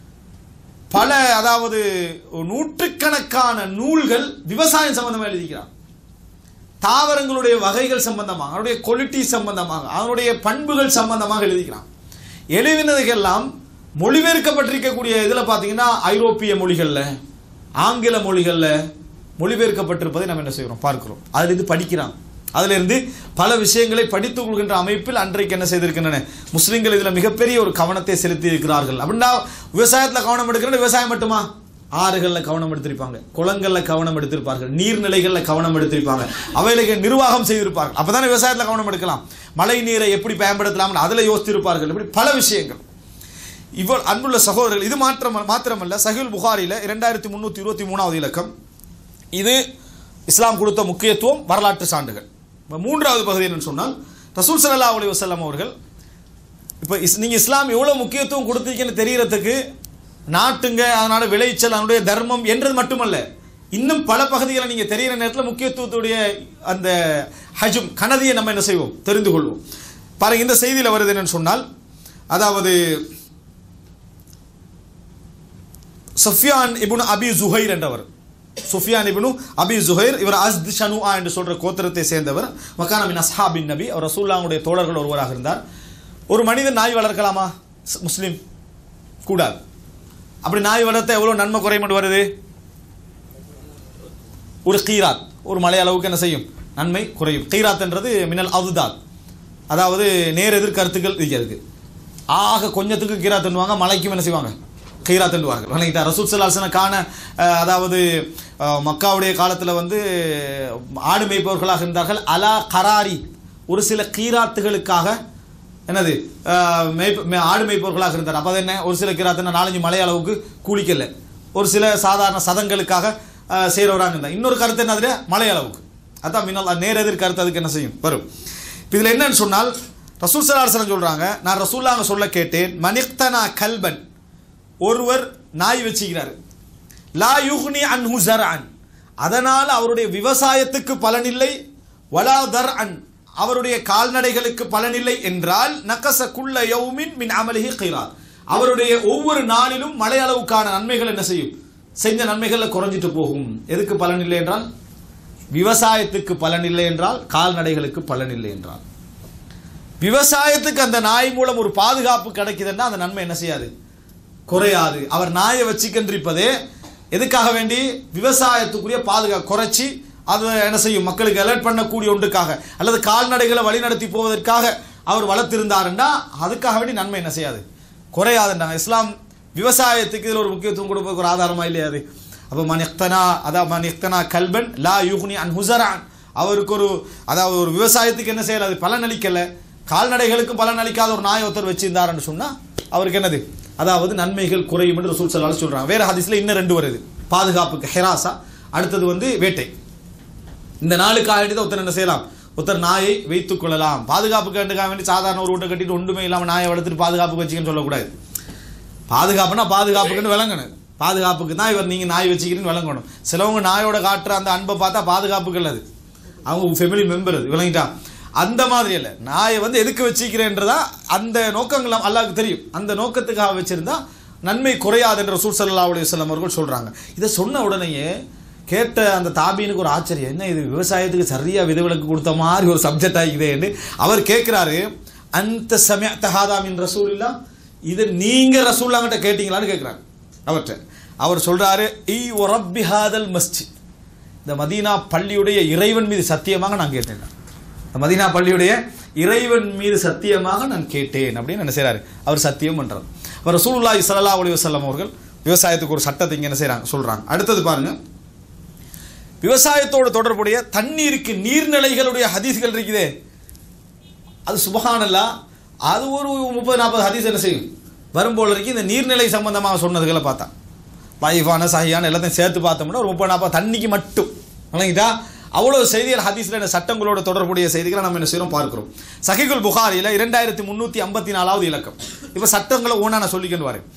பல, அதாவது நூற்றுக்கணக்கான நூல்கள் விவசாயம் சம்பந்தமாக எழுதிக்கிறார். தாவரங்களுடைய வகைகள் சம்பந்தமாக, அவருடைய குவாலிட்டி சம்பந்தமாக, அவருடைய பண்புகள் சம்பந்தமாக எழுதிக்கிறான். எழுதினதுக்கெல்லாம் மொழிபெயர்க்கப்பட்டிருக்கக்கூடிய இதில் பார்த்தீங்கன்னா ஐரோப்பிய மொழிகளில், ஆங்கில மொழிகளில் மொழிபெயர்க்கப்பட்டிருப்பதை நம்ம என்ன செய்கிறோம் பார்க்கிறோம். அதிலிருந்து படிக்கிறான், அதிலிருந்து பல விஷயங்களை படித்துக் கொள்கின்ற அமைப்பில் அன்றைக்கு என்ன செய்திருக்கின்றன முஸ்லிம்கள் இதில் மிகப்பெரிய ஒரு கவனத்தை செலுத்தி இருக்கிறார்கள். அப்படின்னா விவசாயத்தில் கவனம் எடுக்கிற விவசாயம் மட்டுமா, ஆறுகளில் கவனம் எடுத்திருப்பாங்க, குளங்களில் கவனம் எடுத்திருப்பார்கள், நீர்நிலைகளில் கவனம் எடுத்திருப்பாங்க, அவைகளுக்கு நிர்வாகம் செய்திருப்பார்கள். அப்பதானே விவசாயத்தில் கவனம் எடுக்கலாம். மழை நீரை எப்படி பயன்படுத்தலாம் அதில் யோசித்திருப்பார்கள். இப்படி பல விஷயங்கள். இவ்வளவு அன்புள்ள சகோதரர்கள், இது மாத்திரமல்ல, சஹீஹுல் புகாரில 2323வது இலக்கம், இது இஸ்லாம் கொடுத்த முக்கியத்துவம், வரலாற்று சான்றுகள். மூன்றாவது பகுதி என்னன்னு சொன்னால், ரசூல் ஸல்லல்லாஹு அலைஹி வஸல்லம் அவர்கள், இப்போ நீங்க இஸ்லாம் எவ்வளவு முக்கியத்துவம் கொடுத்தீங்கன்னு தெரியறதுக்கு, நாட்டுங்க அதனால விளைச்சல், அதனுடைய தர்மம் என்றது மட்டுமல்ல, இன்னும் பல பகுதிகளை நீங்க தெரிகிற நேரத்தில் முக்கியத்துவத்துடைய அந்த ஹஜ்ம் கனதியை நம்ம என்ன செய்வோம் தெரிந்து கொள்வோம். பாருங்க, இந்த செய்தியில் வருது என்னன்னு சொன்னால், அதாவது சுஃபியான் இப்னு அபி ஜுஹைர் என்றவர், சுஃபியான் இப்னு அபி ஜுஹைர், இவர் அஸ்த் ஷனுஆ என்று சொல்ற கோத்திரத்தை சேர்ந்தவர். வகான மின் அஸ்ஹாபின் நபி, அவர் ரசூலுல்லாஹ்வுடைய தோழர்கள் ஒருவராக இருந்தார். ஒரு மனிதன் நாய் வளர்க்கலாமா? முஸ்லிம் கூடாது. அப்படி நாய் வளர்த்த எவ்வளவு நன்மை குறையும் வருது? ஒரு கீராத், ஒரு மலை அளவுக்கு என்ன செய்யும் நன்மை குறையும். கீராத் என்றது மினல் அவுதாத், அதாவது நேர் எதிர் கருத்துக்கள் இருக்கிறது. ஆக கொஞ்சத்துக்கு கீரா தண்டுவாங்க, மலைக்கும் என்ன செய்வாங்க, கீரா தண்டுவார்கள். வணங்கிட்டா ரசூல் ஸல்லல்லாஹு அலைஹி வஸல்லம் காண அதாவது மக்காவுடைய காலத்தில் வந்து ஆடு மேய்ப்பவர்களாக இருந்தார்கள். அலா கராரி, ஒரு சில கீராத்துகளுக்காக என்னது ஆடு மேய்ப்பவர்களாக இருந்தார். அப்போ அது என்ன, ஒரு சில கீராத்துனா 4-5 மலை அளவுக்கு கூலிக்கல, ஒரு சில சாதாரண சதங்களுக்காக செய்கிறவராங்க இருந்தார். இன்னொரு கருத்து என்னது, மலை அளவுக்கு. அதான் மின்னல் நேர் எதிர் கருத்து அதுக்கு என்ன செய்யும் வரும். இப்போ இதில் என்னன்னு சொன்னால் ரசூல் ஸல்லல்லாஹு அலைஹி வஸல்லம் சொல்கிறாங்க, நான் ரசூலுல்லாஹ் சொல்ல கேட்டேன், மனிக்தனா கல்பன், ஒருவர் நாய் வச்சுக்கிறார், லா யுக்னி அன்ஹு ஸர்அன், அதனால் அவருடைய விவசாயத்துக்கு பலனில்லை, வலா தர்அன், அவருடைய கால்நடைகளுக்கு பலனில்லை என்றால், நகஸ குல்ல யௌமின் மின் அமலிஹி கைராத், அவருடைய ஒவ்வொரு நாளிலும் மழை அளவுக்கான நன்மைகள் என்ன செய்யும், செஞ்ச நன்மைகளில் குறைஞ்சிட்டு போகும். எதுக்கு பலன் இல்லை என்றால், விவசாயத்துக்கு பலன் இல்லை என்றால், கால்நடைகளுக்கு பலன் இல்லை என்றால். விவசாயத்துக்கு அந்த நாய் மூலம் ஒரு பாதுகாப்பு கிடைக்குதுன்னா அந்த நன்மை என்ன செய்யாது, குறையாது. அவர் நாயை வச்சுக்கின்றிருப்பதே எதுக்காக வேண்டி, விவசாயத்துக்குரிய பாதுகாப்பு குறைச்சி அதை என்ன செய்யும், மக்களுக்கு அலர்ட் பண்ணக்கூடிய ஒன்றுக்காக, அல்லது கால்நடைகளை வழிநடத்தி போவதற்காக அவர் வளர்த்திருந்தாருன்னா அதுக்காக வேண்டி நன்மை என்ன செய்யாது, குறையாதுன்றாங்க. இஸ்லாம் விவசாயத்துக்கு இதில் ஒரு முக்கியத்துவம் கொடுப்பதற்கு ஒரு ஆதாரமாக இல்லையா அது. அப்போ மனிக்தனா கல்பன் லா யுக்னி அன்ஹு ஸர்அன், அவருக்கு ஒரு அதாவது ஒரு விவசாயத்துக்கு என்ன செய்யல, அது பலன் அளிக்கலை, கால்நடைகளுக்கும் பலன் அளிக்காத ஒரு நாய் ஒருத்தர் வச்சிருந்தாருன்னு சொன்னால் அவருக்கு என்னது, அதாவது நன்மைகள் குறையும் என்று ரசூல் ஸல்லல்லாஹு அலைஹி வஸல்லம் சொல்கிறாங்க. வேறு ஹதீஸில் இன்னும் 2 வருது, பாதுகாப்புக்கு ஹெராசா, அடுத்தது வந்து வேட்டை. இந்த 4 காரணத்தை ஒருத்தர் என்ன செய்யலாம், ஒருத்தர் நாயை வைத்துக் கொள்ளலாம். பாதுகாப்புக்கு வேண்டி சாதாரண ஒரு வீட்டை கட்டிட்டு ஒன்றுமே இல்லாமல் நாயை வளர்த்துட்டு பாதுகாப்புக்கு வச்சுக்கன்னு சொல்லக்கூடாது. பாதுகாப்புனா பாதுகாப்புக்குன்னு விளங்கணும், பாதுகாப்புக்கு தான் இவர் நீங்கள் நாய் வச்சுக்கிறீன்னு விளங்கணும். சிலவங்க நாயோட காட்டுற அந்த அன்பை பார்த்தா பாதுகாப்புக்கு இல்லை, அது அவங்க ஃபேமிலி மெம்பர், அது விளங்கிட்டா. அந்த மாதிரி இல்லை, நாயை வந்து எதுக்கு வச்சுக்கிறேன்றதா அந்த நோக்கங்கள் அல்லாஹ்வுக்கு தெரியும், அந்த நோக்கத்துக்காக வச்சிருந்தா நன்மை குறையாது என்று ரசூல் ஸல்லல்லாஹு அலைஹி வஸல்லம் அவர்கள் சொல்கிறாங்க. இதை சொன்ன உடனேயே கேட்ட அந்த தாபீனுக்கு ஒரு ஆச்சரியம், என்ன இது விவசாயத்துக்கு சரியாக விதிவிலக்கு கொடுத்த மாதிரி ஒரு சப்ஜெக்ட் ஆகிக்குதே என்று அவர் கேட்குறாரு. அந்த சமயத்த ஹாதா மின் ரசூலில்லாஹ், இதை நீங்கள் ரசூலுல்லாஹ்கிட்ட கேட்டீங்களான்னு கேட்குறாங்க அவர்கிட்ட. அவர் சொல்கிறாரு, ஈ ரப்பி ஹாதல் மஸ்ஜித், இந்த மதீனா பள்ளியுடைய இறைவன் மீது சத்தியமாக நான் கேட்டேன், இந்த மதீனா பள்ளியுடைய இறைவன் மீது சத்தியமாக நான் கேட்டேன் அப்படின்னு என்ன செய்கிறாரு, அவர் சத்தியம் பண்ணுறார். அவர் ரசூலுல்லாஹி ஸல்லல்லாஹு அலைஹி வஸல்லம் அவர்கள் விவசாயத்துக்கு ஒரு சட்டத்தை இங்கே என்ன செய்கிறாங்க சொல்கிறாங்க. அடுத்தது பாருங்கள், விவசாயத்தோடு தொடர்புடைய தண்ணீருக்கு நீர்நிலைகளுடைய ஹதீஸ்கள் இருக்குதே, அது சுப்ஹானல்லாஹ், அது ஒரு 30-40 ஹதீஸ் என்ன செய்யும் வரும்போல இருக்கு. இந்த நீர்நிலை சம்பந்தமாக சொன்னதுகளை பார்த்தா லைஃபான சஹியான எல்லாத்தையும் சேர்த்து பார்த்தோம்னா ஒரு 30-40 தண்ணிக்கு மட்டும் வழங்கிட்டா அவ்வளோ செய்திகள் ஹதீஸில் என்ன சட்டங்களோட தொடர்புடைய செய்திகளை நம்ம என்ன செய்கிறோம் பார்க்கிறோம். சஹீஹுல் புகாரியில் 2354வது இலக்கம். இப்போ சட்டங்களை ஒன்றா நான் சொல்லிக்கொண்டு வரேன்.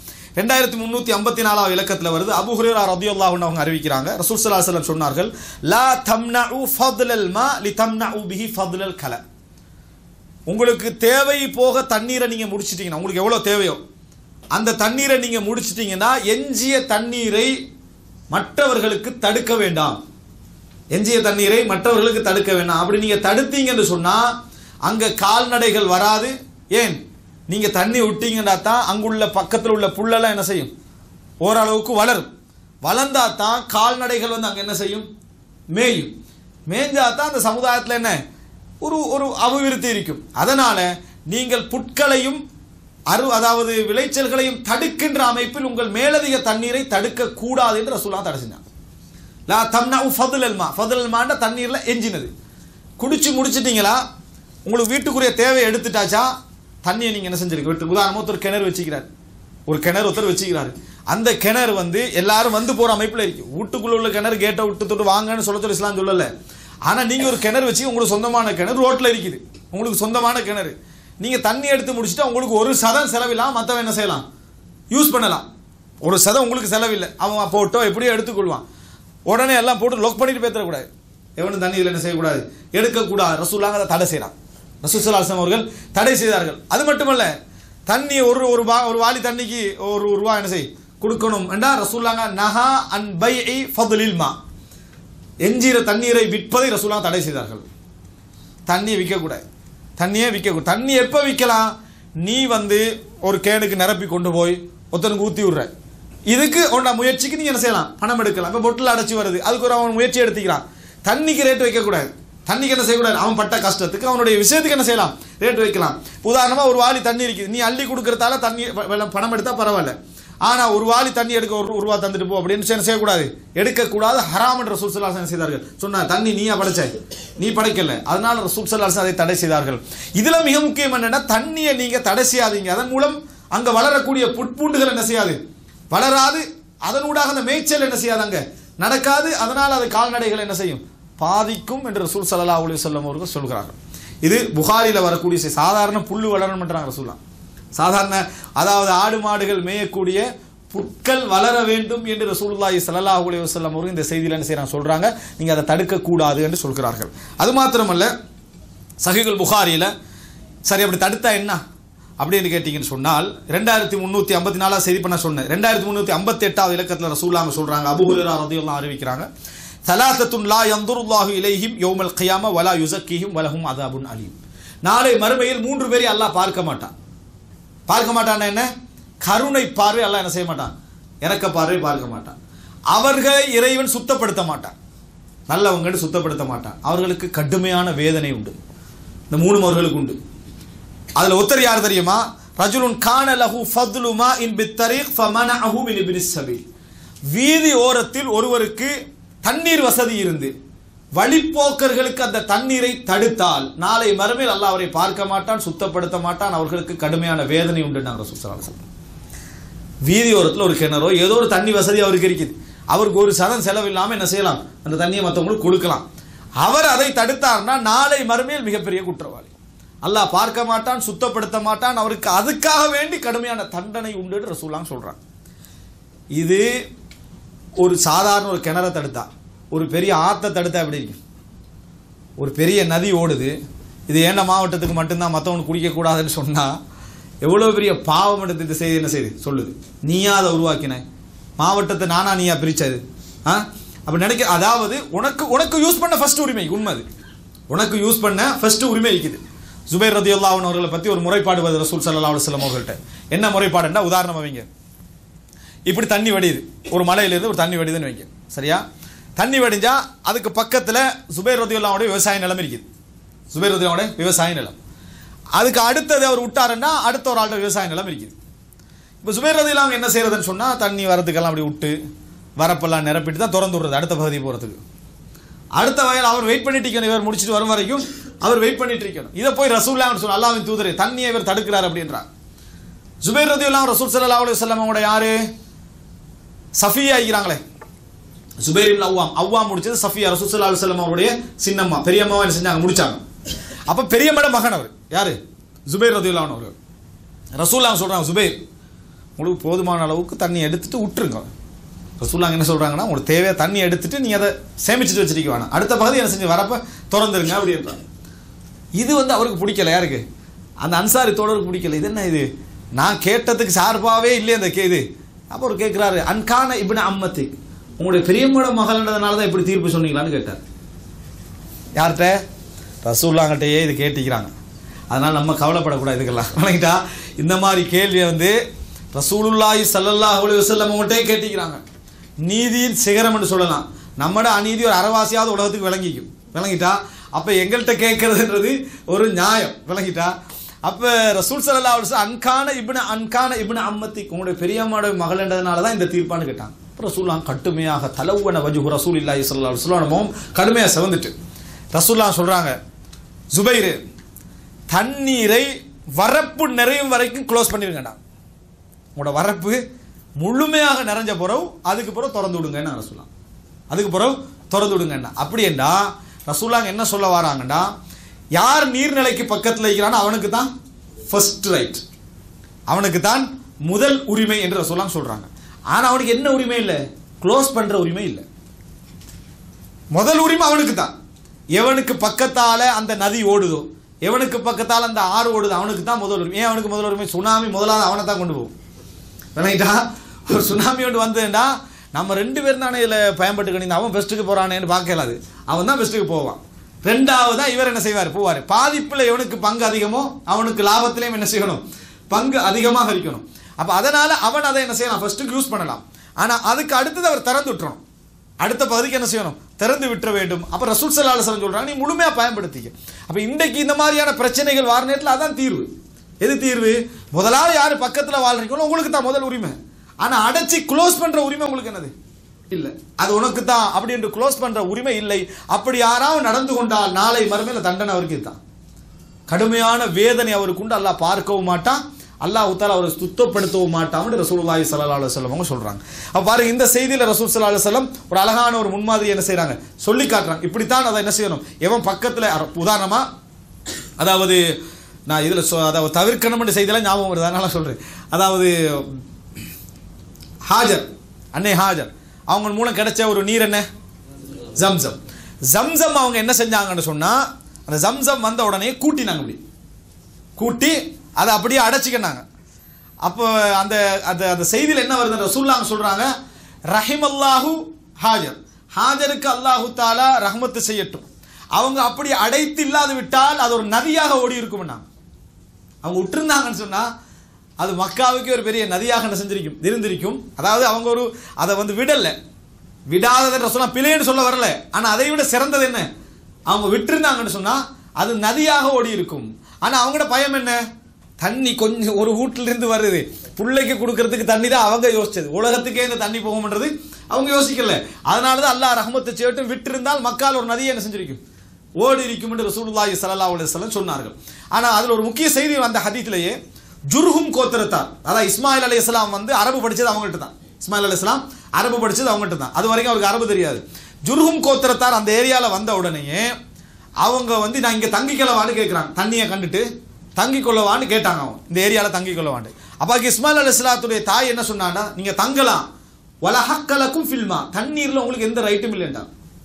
2354வது இலக்கத்தில் வருது, அபூ ஹுரைரா ரலியல்லாஹு அன்ஹு அவங்க அறிவிக்கிறாங்க, ரசூல் ஸல்லல்லாஹு அலைஹி வஸல்லம் சொன்னார்கள், லா தம்னஉ ஃபضலல் மா லிதம்னஉ பிஹி ஃபضலல் கல. உங்களுக்கு தேவை போக தண்ணீரை நீங்கள் முடிச்சிட்டீங்கன்னா, உங்களுக்கு எவ்வளோ தேவையோ அந்த தண்ணீரை நீங்கள் முடிச்சிட்டீங்கன்னா எஞ்சிய தண்ணீரை மற்றவர்களுக்கு தடுக்க வேண்டாம், எஞ்சிய தண்ணீரை மற்றவர்களுக்கு தடுக்க வேண்டாம். அப்படி நீங்கள் தடுத்தீங்கன்னு சொன்னால் அங்கே கால்நடைகள் வராது. ஏன், நீங்கள் தண்ணி விட்டீங்கன்னா தான் அங்குள்ள பக்கத்தில் உள்ள புல்லெல்லாம் என்ன செய்யும், ஓரளவுக்கு வளரும். வளர்ந்தா தான் கால்நடைகள் வந்து அங்கே என்ன செய்யும், மேயும். மேய்ஞ்சா தான் அந்த சமுதாயத்தில் என்ன ஒரு அபிவிருத்தி இருக்கும். அதனால் நீங்கள் புட்களையும் அதாவது விளைச்சல்களையும் தடுக்கின்ற அமைப்பில் உங்கள் மேலதிக தண்ணீரை தடுக்க கூடாது என்று ரசூலுல்லாஹ் தடை செஞ்சாங்க. லா தம்னஉ ஃபضலல் மா, ஃபضலல் மான்னா தண்ணீரில் எஞ்சினது. குடிச்சு முடிச்சிட்டீங்களா, உங்களுக்கு வீட்டுக்குரிய தேவையை எடுத்துட்டாச்சா, தண்ணியை நீங்கள் என்ன செஞ்சிருக்கு வீட்டு. உதாரணமாக ஒருத்தர் கிணறு வச்சுக்கிறார், ஒரு கிணறு ஒருத்தர் வச்சுக்கிறாரு, அந்த கிணறு வந்து எல்லாரும் வந்து போகிற அமைப்பில் இருக்கு. வீட்டுக்குள்ள உள்ள கிணறு கேட்டை விட்டு தொட்டு வாங்கன்னு சொல்ல இஸ்லாம் சொல்லலை. ஆனால் நீங்கள் ஒரு கிணறு வச்சு, உங்களுக்கு சொந்தமான கிணறு ரோட்டில் இருக்குது, உங்களுக்கு சொந்தமான கிணறு, நீங்கள் தண்ணி எடுத்து முடிச்சுட்டா உங்களுக்கு ஒரு சதம் செலவில்லாம் மற்றவன் என்ன செய்யலாம், யூஸ் பண்ணலாம். ஒரு சதம் உங்களுக்கு செலவில்லை, அவன் போட்டோ எப்படியோ எடுத்துக்கொள்வான். உடனே எல்லாம் போட்டு லொக் பண்ணிட்டு பேசக்கூடாது, எவனும் தண்ணியில் என்ன செய்யக்கூடாது, எடுக்கக்கூடாது. ரசூலுல்லாஹ் அதை தடை செய்கிறான், ரசூல் ஸல்லல்லாஹு அலைஹி வஸல்லம் அவர்கள் தடை செய்தார்கள். அது மட்டுமல்ல, தண்ணி ஒரு வாளி தண்ணிக்கு ₹1 என்ன செய் கொடுக்கணும் என்றா ரசூலுல்லாஹ் நஹா அன் பைஇ ஃபضலில் மா, எஞ்சிற தண்ணீரை விற்பதை ரசூலுல்லாஹ் தடை செய்தார்கள். தண்ணியை விற்கக்கூடாது, தண்ணியே விற்கக்கூடாது. தண்ணி எப்போ விற்கலாம், நீ வந்து ஒரு கேனுக்கு நிரப்பி கொண்டு போய் ஒருத்தனுக்கு ஊற்றி விடுற, இதுக்கு உன்னோட முயற்சிக்கு நீங்கள் என்ன செய்யலாம், பணம் எடுக்கலாம். இப்போ பொட்டில் அடைச்சி வருது, அதுக்கு ஒரு அவன் முயற்சி எடுத்துக்கிறான். தண்ணிக்கு ரேட்டு வைக்கக்கூடாது, தண்ணிக்கு என்ன செய்யக்கூடாது, அவன் பட்ட கஷ்டத்துக்கு அவனுடைய விஷயத்துக்கு என்ன செய்யலாம், ரேட் வைக்கலாம். உதாரணமாக ஒரு வாளி தண்ணி இருக்குது, நீ அள்ளி கொடுக்கறதால தண்ணி பணம் எடுத்தால் பரவாயில்ல, ஆனால் ஒரு வாளி தண்ணி எடுக்க ஒரு ரூபா தந்துட்டு போ அப்படின்னு செய்யக்கூடாது, எடுக்கக்கூடாது. ஹராம் என்ற ரசூல் ஸல்லல்லாஹு அலைஹி வஸல்லம் செய்தார்கள். சொன்னார் தண்ணி நீயா படைச்சாய், நீ படைக்கல, அதனால ரசூல் ஸல்லல்லாஹு அலைஹி வஸல்லம் அதை தடை செய்தார்கள். இதில் மிக முக்கியம் என்னன்னா, தண்ணியை நீங்கள் தடை செய்யாதீங்க, அதன் மூலம் அங்கே வளரக்கூடிய புட்பூண்டுகள் என்ன செய்யாது, வளராது, அதனூடாக அந்த மேய்ச்சல் என்ன செய்யாது, அங்கே நடக்காது, அதனால் அது கால்நடைகள் என்ன செய்யும், பாதிக்கும் என்று ரசூல் ஸல்லல்லாஹு அலைஹி வஸல்லம் அவர்கள் சொல்கிறார்கள். இது புகாரியில் வரக்கூடிய சாதாரண புல்லு வளரணும்ன்றாங்க ரசூலுல்லாஹ். சாதாரண, அதாவது ஆடு மாடுகள் மேயக்கூடிய புட்கள் வளர வேண்டும் என்று ரசூலுல்லாஹி ஸல்லல்லாஹு அலைஹி வஸல்லம் அவர்கள் இந்த செய்தியில் என்ன செய்யறாங்க சொல்றாங்க, நீங்க அதை தடுக்கக்கூடாது என்று சொல்கிறார்கள். அது மாத்திரமல்ல, சஹீஹுல் புகாரியில் சரி அப்படி தடுத்தா என்ன அப்படின்னு கேட்டீங்கன்னு சொன்னால், 2354 செய்தி பண்ண சொன்னேன். 2358 இலக்கத்தில் ரசூலுல்லாஹ் சொல்றாங்க, அபூ ஹுரைரா ரலியல்லாஹு அறிவிக்கிறாங்க, ஸலாத்தத்துன் லா யன்துருல்லாஹு இலைஹிம் யௌமல் கியாமா வலா யுஸக்கீஹிம் வலஹும் அஸாபுன் அலீம். நாளை மறுமையில் 3 பேரை அல்லாஹ் பார்க்க மாட்டான். பார்க்க மாட்டான்னா என்ன, கருணை பார்வை அல்லாஹ் என்ன செய்ய மாட்டான், இரக்க பார்வை பார்க்க மாட்டான். அவர்களை இறைவன் சுத்தப்படுத்த மாட்டான், நல்லவங்கன்னு சுத்தப்படுத்த மாட்டான். அவர்களுக்கு கடுமையான வேதனை உண்டு. இந்த 3 அவர்களுக்கு உண்டு. அதுல ஒருத்தர் யார் தெரியுமா, ரஜுலுன் கான லஹு ஃபத்லு மாஇன் பித்தரீக் ஃபமனஅஹு மின் இப்னிஸ் ஸபீல். வீதி ஓரத்தில் ஒருவருக்கு தண்ணீர் வசதி இருந்து வழிப்போக்கர்களுக்கு அந்த தண்ணீரை தடுத்தால் நாளை மறுமையில் அல்லாஹ் அவரை பார்க்க மாட்டான், சுத்தப்படுத்த மாட்டான், அவர்களுக்கு கடுமையான வேதனை உண்டு. நாங்கள் ரசூல் ஸல்லல்லாஹு அலைஹி வஸல்லம் வீதி ஓரத்தில் ஒரு கிணறோ ஏதோ ஒரு தண்ணி வசதி அவருக்கு இருக்குது, அவருக்கு ஒரு சதம் செலவில்லாமல் என்ன செய்யலாம், அந்த தண்ணியை மற்றவங்களுக்கு கொடுக்கலாம். அவர் அதை தடுத்தார்னா நாளை மறுமையில் மிகப்பெரிய குற்றவாளி. அல்லாஹ் பார்க்க மாட்டான், சுத்தப்படுத்த மாட்டான், அவருக்கு அதுக்காக வேண்டி கடுமையான தண்டனை உண்டு ரசூலுல்லாஹ் சொல்றாங்க. இது ஒரு சாதாரண ஒரு கிணறை தடுத்தா, ஒரு பெரிய ஆற்றை தடுத்தா எப்படி இருக்கு, ஒரு பெரிய நதி ஓடுது, இது ஏன்ன மாவட்டத்துக்கு மட்டும்தான் மற்றவனுக்கு குடிக்கக்கூடாதுன்னு சொன்னால் எவ்வளோ பெரிய பாவம் எடுத்து இந்த செய்தி என்ன செய்யுது சொல்லுது. நீயா அதை உருவாக்கின, மாவட்டத்தை நானா நீயா பிரிச்சது அப்படி நினைக்க. அதாவது உனக்கு யூஸ் பண்ண ஃபர்ஸ்ட் உரிமை, உண்மை அது, உனக்கு யூஸ் பண்ண ஃபர்ஸ்ட் உரிமை இருக்குது. ஜுபைர் ரலியல்லாஹு அன்ஹு அவர்களை பற்றி ஒரு முறைப்பாடு வருது ரசூல் ஸல்லல்லாஹு அலைஹி வஸல்லம் அவர்கள்ட்ட. என்ன முறைப்பாடுன்னா, உதாரணம் வைங்க, இப்படி தண்ணி வடியுது, ஒரு மலையிலேருந்து ஒரு தண்ணி வடிதுன்னு வைங்க, சரியா? தண்ணி வடிஞ்சா அதுக்கு பக்கத்தில் ஜுபைர் ரலியல்லாஹு அன்ஹுடைய விவசாய நிலம் இருக்குது, ஜுபைர் ரலியல்லாஹு அன்ஹுடைய விவசாய நிலம். அதுக்கு அடுத்தது அவர் விட்டாருன்னா அடுத்த ஒரு ஆள்கிட்ட விவசாய நிலம் இருக்குது. இப்போ ஜுபைர் ரலியல்லாஹு அன்ஹு என்ன செய்யறதுன்னு சொன்னால், தண்ணி வரதுக்கெல்லாம் அப்படி விட்டு வரப்பெல்லாம் நிரப்பிட்டு தான் திறந்து விடுறது அடுத்த பகுதி போகிறதுக்கு. அடுத்த வகையில் அவர் வெயிட் பண்ணிட்டு இருக்கணும், இவர் முடிச்சுட்டு வரும் வரைக்கும் அவர் வெயிட் பண்ணிட்டு இருக்கணும். இதை போய் ரசூலுல்லாஹ் சொல்ல, அல்லாஹ்வின் தூதரே தண்ணியை இவர் தடுக்கிறார் அப்படின்றார். ஜுபைர் ரலியல்லாஹு அன்ஹு ரசூல் ஸல்லல்லாஹு அலைஹி வஸல்லம் அவங்களோட யாரு, சஃபியா ஆகிறாங்களே, ஜுபைர் இப்னு அவ்வாம் முடிச்சது சஃபியா, ரசூல் ஸல்லல்லாஹு அலைஹி வஸல்லம் அவருடைய சின்னம்மா, பெரியம்மாவை என்ன செஞ்சாங்க, முடிச்சாங்க. அப்போ பெரியம்மட மகன் அவர் யாரு, ஜுபைர் ரலியல்லாஹு அன்ஹு அவர்கள். ரசூலுல்லாஹ் சொல்றாங்க, ஜுபைர் உங்களுக்கு போதுமான அளவுக்கு தண்ணி எடுத்துட்டு விட்டுருங்க. ரசூலுல்லாஹ் என்ன சொல்றாங்கன்னா, உங்களுக்கு தேவையா தண்ணி எடுத்துட்டு நீ அதை சேமிச்சுட்டு வச்சிருக்க வேணாம், அடுத்த பகுதி என்ன செஞ்சு வரப்ப திறந்துருங்க அப்படின்றாங்க. இது அவருக்கு பிடிக்கல, யாருக்கு, அந்த அன்சாரி தோழருக்கு பிடிக்கல. இது என்ன இது, நான் கேட்டதுக்கு சார்பாகவே இல்லையே அந்த இது. அப்போ அவர் கேட்குறாரு, அன்கான இப்னு அம்மத்திக், உங்களுடைய பெரியம்மோட மகள்ன்றதுனால தான் இப்படி தீர்ப்பு சொன்னீங்களான்னு கேட்டார். யார்கிட்ட, ரசூலுல்லாஹ்கிட்டயே இது கேட்டிக்கிறாங்க. அதனால் நம்ம கவலைப்படக்கூடாது இதுக்கெல்லாம். வணங்கிட்டா இந்த மாதிரி கேள்வியை ரசூலுல்லாஹி ஸல்லல்லாஹு அலைஹி வஸல்லம் அவங்கள்ட்டே கேட்டிக்கிறாங்க. நீதியின் சிகரம் என்று சொல்லலாம். நம்மட அநீதி ஒரு அரைவாசியாவது உலகத்துக்கு விளங்கிட்டா அப்போ எங்கள்கிட்ட கேட்கறதுன்றது ஒரு நியாயம். விளங்கிட்டா அப்போ ரசூல் ஸல்லல்லாஹு அலைஹி வஸல்லம் அன்கான இப்னு அம்மத்திக், உங்களுடைய பெரியம்மாவோட மகள்ன்றதுனால தான் இந்த தீர்ப்பான்னு கேட்டாங்க. ரசூலுல்லாஹ் கடுமையாக தலவன வஜ்ஹு ரசூலில்லாஹி ஸல்லல்லாஹு அலைஹி வஸல்லம் கடுமையாக செவந்துட்டு ரசூலுல்லாஹ் சொல்றாங்க, ஜுபைர் தண்ணீரை வரப்பு நிறையும் வரைக்கும் க்ளோஸ் பண்ணிருங்கடா, உங்களோட வரப்பு முழுமையாக நிறைஞ்ச பிறகு அதுக்கு பிறகு திறந்து விடுங்கன்னு ரசூலுல்லாஹ், அதுக்கு பிறகு திறந்து விடுங்கண்ணா. அப்படி என்றா ரசூலுல்லாஹ் என்ன சொல்ல வராங்கண்டா, யார் நீர்நிலைக்கு பக்கத்தில் இருக்கிறானோ அவனுக்கு தான் ஃபர்ஸ்ட் ரைட், அவனுக்கு தான் முதல் உரிமை என்று ரசூலுல்லாஹ் சொல்றாங்க. ஆனால் அவனுக்கு என்ன உரிமை இல்லை, க்ளோஸ் பண்ற உரிமை இல்லை. முதல் உரிமை அவனுக்கு தான். எவனுக்கு பக்கத்தால அந்த நதி ஓடுதோ, எவனுக்கு பக்கத்தால் அந்த ஆறு ஓடுது, அவனுக்கு தான் முதல் உரிமை. ஏன் அவனுக்கு முதல் உரிமை, சுனாமி முதலாவது அவனை தான் கொண்டு போகும். விளங்கிட்டா, ஒரு சுனாமி ஒன்று வந்ததுன்னா நம்ம 2 பேரும் தானே இதில் பயன்பட்டுக்கணும், அவன் பெஸ்ட்டுக்கு போகிறானேன்னு பார்க்கலாது, அவன் தான் பெஸ்ட்டுக்கு போவான். ரெண்டாவதா இவர் என்ன செய்வார், போவார். பாதிப்பில் எவனுக்கு பங்கு அதிகமோ அவனுக்கு லாபத்திலையும் என்ன செய்யணும், பங்கு அதிகமாக இருக்கணும். அப்போ அதனால் அவன் அதை என்ன செய்யலாம், ஃபர்ஸ்ட்டுக்கு யூஸ் பண்ணலாம். ஆனால் அதுக்கு அடுத்தது அவர் திறந்து விட்டுறணும், அடுத்த பகுதிக்கு என்ன செய்யணும், திறந்து விட்டுற வேண்டும். அப்ப ரசூல் ஸல்லல்லாஹு அலைஹி வஸல்லம் சொல்றாங்க, நீ முழுமையா பயன்படுத்திக்க. அப்ப இன்றைக்கு இந்த மாதிரியான பிரச்சனைகள் வார நேரத்தில் அதான் தீர்வு. எது தீர்வு? முதலாவது யாரு பக்கத்தில் வாழ்றீங்களோ உங்களுக்கு தான் முதல் உரிமை. ஆனா அடைச்சி க்ளோஸ் பண்ற உரிமை உங்களுக்கு என்னது இல்லை. அது உனக்கு தான் அப்படி என்று க்ளோஸ் பண்ற உரிமை இல்லை. அப்படி யாராவது நடந்து கொண்டால் நாளை மறுமையில தண்டனை அவருக்கு தான், கடுமையான வேதனை அவருக்கு உண்டு. அல்லாஹ் பார்க்கவும் மாட்டான், அல்லாஹ் தஆலா அவரை சுத்தப்படுத்தவும் மாட்டான் ரசூலுல்லாஹி ஸல்லல்லாஹு அலைஹி வஸல்லம் அவங்க சொல்றாங்க. அப்ப பாருங்க, இந்த செய்தியில ரசூல் ஸல்லல்லாஹு அலைஹி வஸல்லம் ஒரு அழகான ஒரு முன்மாதிரி என்ன செய்யறாங்க, சொல்லி காட்டுறாங்க. இப்படித்தான் அதை என்ன செய்யணும். எவன் பக்கத்துல உதாரணமா, அதாவது நான் இதுல அதாவது தவிர்க்கணும்னு செய்தியெல்லாம் ஞாபகம் வருது, அதனால சொல்றேன். அதாவது ஹாஜர், அன்னை ஹாஜர் அவங்க மூலம் கிடைச்ச ஒரு நீர் என்ன, ஜம்சம். ஜம்சம் அவங்க என்ன செஞ்சாங்கன்னு சொன்னா, அந்த ஜம்சம் வந்த உடனே கூட்டினாங்க, அப்படி கூட்டி அதை அப்படியே அடைச்சிக்கினாங்க. அப்போ அந்த அந்த செய்தியில் என்ன வருது, ரசூலுல்லாஹ் சொல்றாங்க, ரஹிமல்லாஹு ஹாஜர், ஹாஜருக்கு அல்லாஹு தஆலா ரஹ்மத்து செய்யட்டும். அவங்க அப்படி அடைத்து இல்லாது விட்டால் அது ஒரு நதியாக ஓடி இருக்கும்னா, அவங்க விட்டுருந்தாங்கன்னு சொன்னா அது மக்காவுக்கு ஒரு பெரிய நதியாக என்ன செஞ்சிருக்கும், இருந்திருக்கும். அதாவது அவங்க ஒரு அதை வந்து விடாததுன்னு சொன்னா பிழைன்னு சொல்ல வரல, ஆனா அதை விட சிறந்தது என்ன, அவங்க விட்டுருந்தாங்கன்னு சொன்னா அது நதியாக ஓடி இருக்கும். ஆனா அவங்களோட பயம் என்ன, தண்ணி கொஞ்சம் ஒரு வீட்டில இருந்து வருது, பிள்ளைக்கு கொடுக்கறதுக்கு தண்ணி தான் அவங்க யோசிச்சது, உலகத்துக்கே இந்த தண்ணி போகும்ன்றது அவங்க யோசிக்கல. அதனாலதான் அல்லாஹ் ரஹ்மத்தை செய்யட்டும், விட்டு இருந்தால் மக்கால் ஒரு நதியை என்ன செஞ்சிருக்கும், ஓடி இருக்கும் என்று ரசூலுல்லாஹி ஸல்லல்லாஹு அலைஹி வஸல்லம் சொன்னார்கள். ஆனா அதுல ஒரு முக்கிய செய்தி அந்த ஹதீஸ்லயே, ஜுர்ஹும் கோத்திரத்தார், அதாவது இஸ்மாயில் அலைஹிஸ்ஸலாம் வந்து அரபு படிச்சது அவங்கள்ட்ட தான், இஸ்மாயில் அலைஹிஸ்ஸலாம் அரபு படிச்சது அவங்கள்ட்ட தான், அது வரைக்கும் அவருக்கு அரபு தெரியாது. ஜுர்ஹும் கோத்திரத்தார் அந்த ஏரியால வந்த உடனேயே அவங்க வந்து நான் இங்க தங்கிக்கொள்ளவான்னு கேட்கிறாங்க, தண்ணியை கண்டுட்டு தங்கி கொள்ளவான்னு கேட்டாங்க, அவங்க இந்த ஏரியால தங்கி கொள்ளவான்னு. அப்ப இஸ்மாயில் அலைஹிஸ்ஸலாத்துடைய தாய் என்ன சொன்னான்னா, நீங்க தங்கலாம், வலஹக்கலக்கும் ஃபில்மா, தண்ணீர்ல உங்களுக்கு எந்த ரைட்டும் இல்லைண்டா.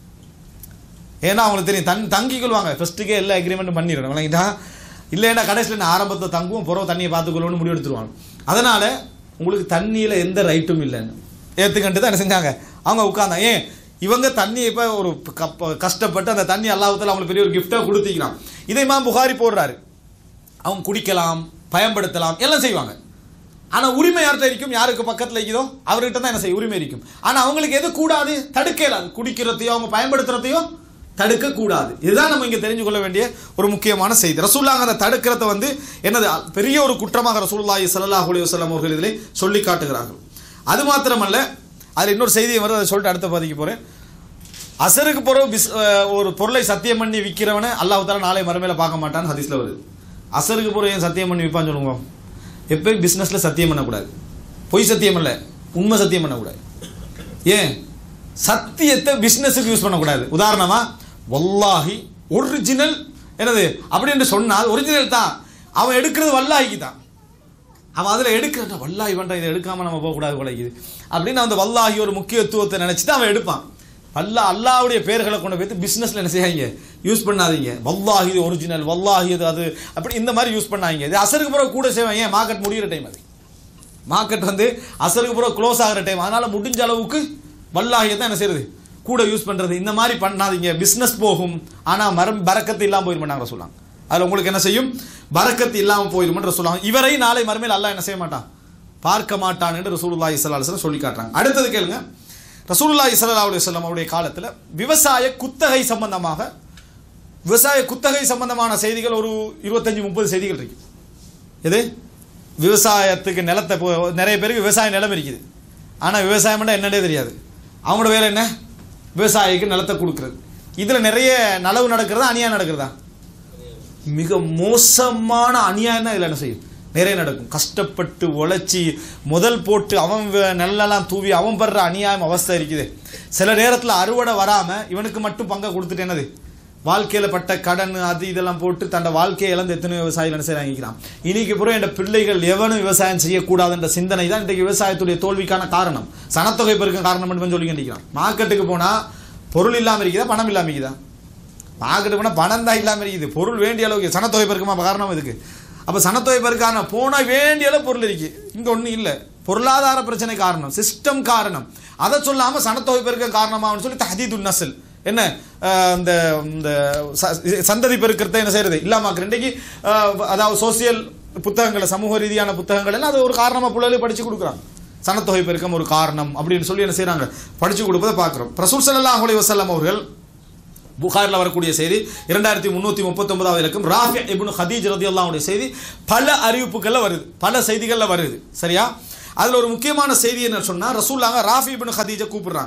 ஏன்னா அவங்களுக்கு தெரியும் தங்கி கொள்வாங்க, ஃபர்ஸ்ட்டுக்கே எல்லா அக்ரிமெண்ட்டும் பண்ணிடணும், இல்லைன்னா கடைசியில் நான் ஆரம்பத்தை தங்குவோம், புறவு தண்ணியை பார்த்துக்கொள்ளணும்னு முடிவு எடுத்துருவாங்க. அதனால உங்களுக்கு தண்ணியில் எந்த ரைட்டும் இல்லைன்னு ஏற்றுக்கண்டு தான் என்ன செஞ்சாங்க, அவங்க உட்கார்ந்தாங்க. ஏன் இவங்க தண்ணியை இப்போ ஒரு கஷ்டப்பட்டு அந்த தண்ணி அல்லாஹ் தஆலா அவங்களுக்கு பெரிய ஒரு கிஃப்டாக கொடுத்திக்கிறான். இதை இமாம் புகாரி போடுறாரு, அவங்க குடிக்கலாம், பயன்படுத்தலாம், எல்லாம் செய்வாங்க. ஆனால் உரிமை யார்கிட்ட இருக்கும், யாருக்கு பக்கத்தில் இருக்குதோ அவர்கிட்ட தான் என்ன செய்ய உரிமை இருக்கும். ஆனால் அவங்களுக்கு எது கூடாது, தடுக்கலாம், குடிக்கிறதையோ அவங்க பயன்படுத்துறதையோ தடுக்க கூடாது. இதுதான் நம்ம இங்க தெரிஞ்சு கொள்ள வேண்டிய ஒரு முக்கியமான செய்தி. ரசூலுல்லாஹ் அந்த தடுக்கிறத வந்து என்னது பெரிய ஒரு குற்றமாக ரசூலுல்லாஹி ஸல்லல்லாஹு அலைஹி வஸல்லம் அவர்கள் இதிலே சொல்லி காட்டுகிறார்கள். அது மாத்திரமல்ல, அதில் இன்னொரு செய்தியை வருது, அதை சொல்லிட்டு அடுத்த பதிக்கு போறேன். அசருக்கு பிறகு ஒரு பொருளை சத்தியம் பண்ணி விற்கிறவனை அல்லாஹ் தஆலா நாளை மறுமையில பார்க்க மாட்டான்னு ஹதீஸ்ல வருது. அசருக்கு பிறகு ஏன் சத்தியம் பண்ணி விற்பான்னு சொல்லுங்க. எப்பயும் பிசினஸ்ல சத்தியம் பண்ணக்கூடாது, பொய் சத்தியம் இல்லை, உண்மை சத்தியம் பண்ணக்கூடாது. ஏன் சத்தியத்தை பிசினஸுக்கு யூஸ் பண்ணக்கூடாது. உதாரணமா வல்லாஹி ஒரிஜினல் என்னது அப்படின்னு சொன்னால் ஒரிஜினல் தான், அவன் எடுக்கிறது வல்லாஹிக்கு தான், அவன் அதில் எடுக்கிற வல்லாஹி வேண்டாம், இதை எடுக்காம நம்ம போகக்கூடாது குலைக்குது அப்படின்னு அந்த வல்லாஹி ஒரு முக்கியத்துவத்தை நினைச்சிட்டு அவன் எடுப்பான். அல்லாஹ்வுடைய பேர்களை கொண்டு போய் பிசினஸ்ல என்ன செய்யாங்க, யூஸ் பண்ணாதீங்க. வல்லாஹி இது ஒரிஜினல், வல்லாஹி இது அது அப்படி இந்த மாதிரி யூஸ் பண்ணாங்க. இது அசருக்கு பிறகு கூட செய்வாங்க. ஏன் மார்க்கெட் முடிகிற டைம், அது மார்க்கெட் வந்து அசருக்கு பிறகு க்ளோஸ் ஆகிற டைம், அதனால முடிஞ்ச அளவுக்கு வல்லாஹியை தான் என்ன செய்யறது, கூட யூஸ் பண்றது. இந்த மாதிரி பண்ணாதீங்க, பிசினஸ் போகும், ஆனா பரக்கத்து இல்லாம போயிட மாட்டாங்க சொல்லுவாங்க. அதுல உங்களுக்கு என்ன செய்யும், பரக்கத்து இல்லாம போயிடும் சொல்லுவாங்க. இவரை நாளை மறுமையில் அல்லாஹ் என்ன செய்ய மாட்டான், பார்க்க மாட்டான் என்று ரசூலுல்லாஹி ஸல்லல்லாஹு அலைஹி வஸல்லம் சொல்லி காட்டுறாங்க. அடுத்தது கேளுங்க, ரசூலுல்லாஹி ஸல்லல்லாஹு அலைஹி வஸல்லம் அவருடைய காலத்துல விவசாய குத்தகை சம்பந்தமான செய்திகள் ஒரு 25-30 செய்திகள் இருக்கு. இது விவசாயத்துக்கு நிலத்தை நிறைய பேருக்கு விவசாய நிலம் இருக்குது, ஆனா விவசாயம் என்னன்னே தெரியாது. அவங்களோட வேலை என்ன, விவசாயிக்கு நிலத்தை கொடுக்கிறது. இதுல நிறைய நலவு நடக்கிறதா அநியாயம் நடக்கிறதா, மிக மோசமான அநியாயம் தான் இதுல என்ன செய்யும், நிறைய நடக்கும். கஷ்டப்பட்டு உழைச்சி முதல் போட்டு அவன் நெல்லெல்லாம் தூவி அவன் படுற அநியாயம் அவஸ்தை இருக்குது. சில நேரத்தில் அறுவடை வராம இவனுக்கு மட்டும் பங்கை கொடுத்துட்டு என்னது, வாழ்க்கையில பட்ட கடன் அது இதெல்லாம் போட்டு தன்னோட வாழ்க்கையை இழந்து எத்தனை விவசாயிகள் என்ன செய்யறாங்க. இன்னைக்கு பிறகு என் பிள்ளைகள் எவனும் விவசாயம் செய்யக்கூடாதுன்ற சிந்தனை தான் இன்றைக்கு விவசாயத்துடைய தோல்விக்கான காரணம். சனத்தொகை பெருக்க காரணம் மட்டும் சொல்லி நினைக்கிறான். மார்க்கெட்டுக்கு போனா பொருள் இல்லாம இருக்குதா, பணம் இல்லாம இருக்குதா? மார்க்கெட்டு போனா பணம் தான் இல்லாம இருக்குது, பொருள் வேண்டிய அளவுக்கு. சனத்தொகை பெருக்கமா காரணம் இதுக்கு. அப்ப சனத்தொகை பெருக்கான போனா வேண்டிய அளவு பொருள் இருக்கு, இங்க ஒன்றும் இல்லை. பொருளாதார பிரச்சனை காரணம், சிஸ்டம் காரணம். அதை சொல்லாம சனத்தொகை பெருக்க காரணமான்னு சொல்லி தஹதீதுன் நஸ்ல் என்ன இந்த சந்ததி பெருக்கிறத என்ன செய்யறது இல்லாம இன்றைக்கு அதாவது சோசியல் புத்தகங்களை, சமூக ரீதியான புத்தகங்கள் எல்லாம் அது ஒரு காரணமா பிள்ளைகளுக்கு படிச்சு கொடுக்குறாங்க. சனத்தொகை பெருக்கம் ஒரு காரணம் அப்படின்னு சொல்லி என்ன செய்கிறாங்க, படித்து கொடுப்பதை பார்க்குறோம். ரசூல் ஸல்லல்லாஹு அலைஹி வஸல்லம் அவர்கள் புகாரில் வரக்கூடிய செய்தி 2339 இலக்கம், ராஃபி இப்னு ஹதீஜ் ரலியல்லாஹு அன்ஹு செய்தி பல அறிவிப்புகளில் வருது, பல செய்திகளில் வருது. சரியா? அதில் ஒரு முக்கியமான செய்தி என்ன சொன்னால், ரசூலுல்லாஹ் ராஃபி இப்னு ஹதீஜை கூப்பிடுறாங்க,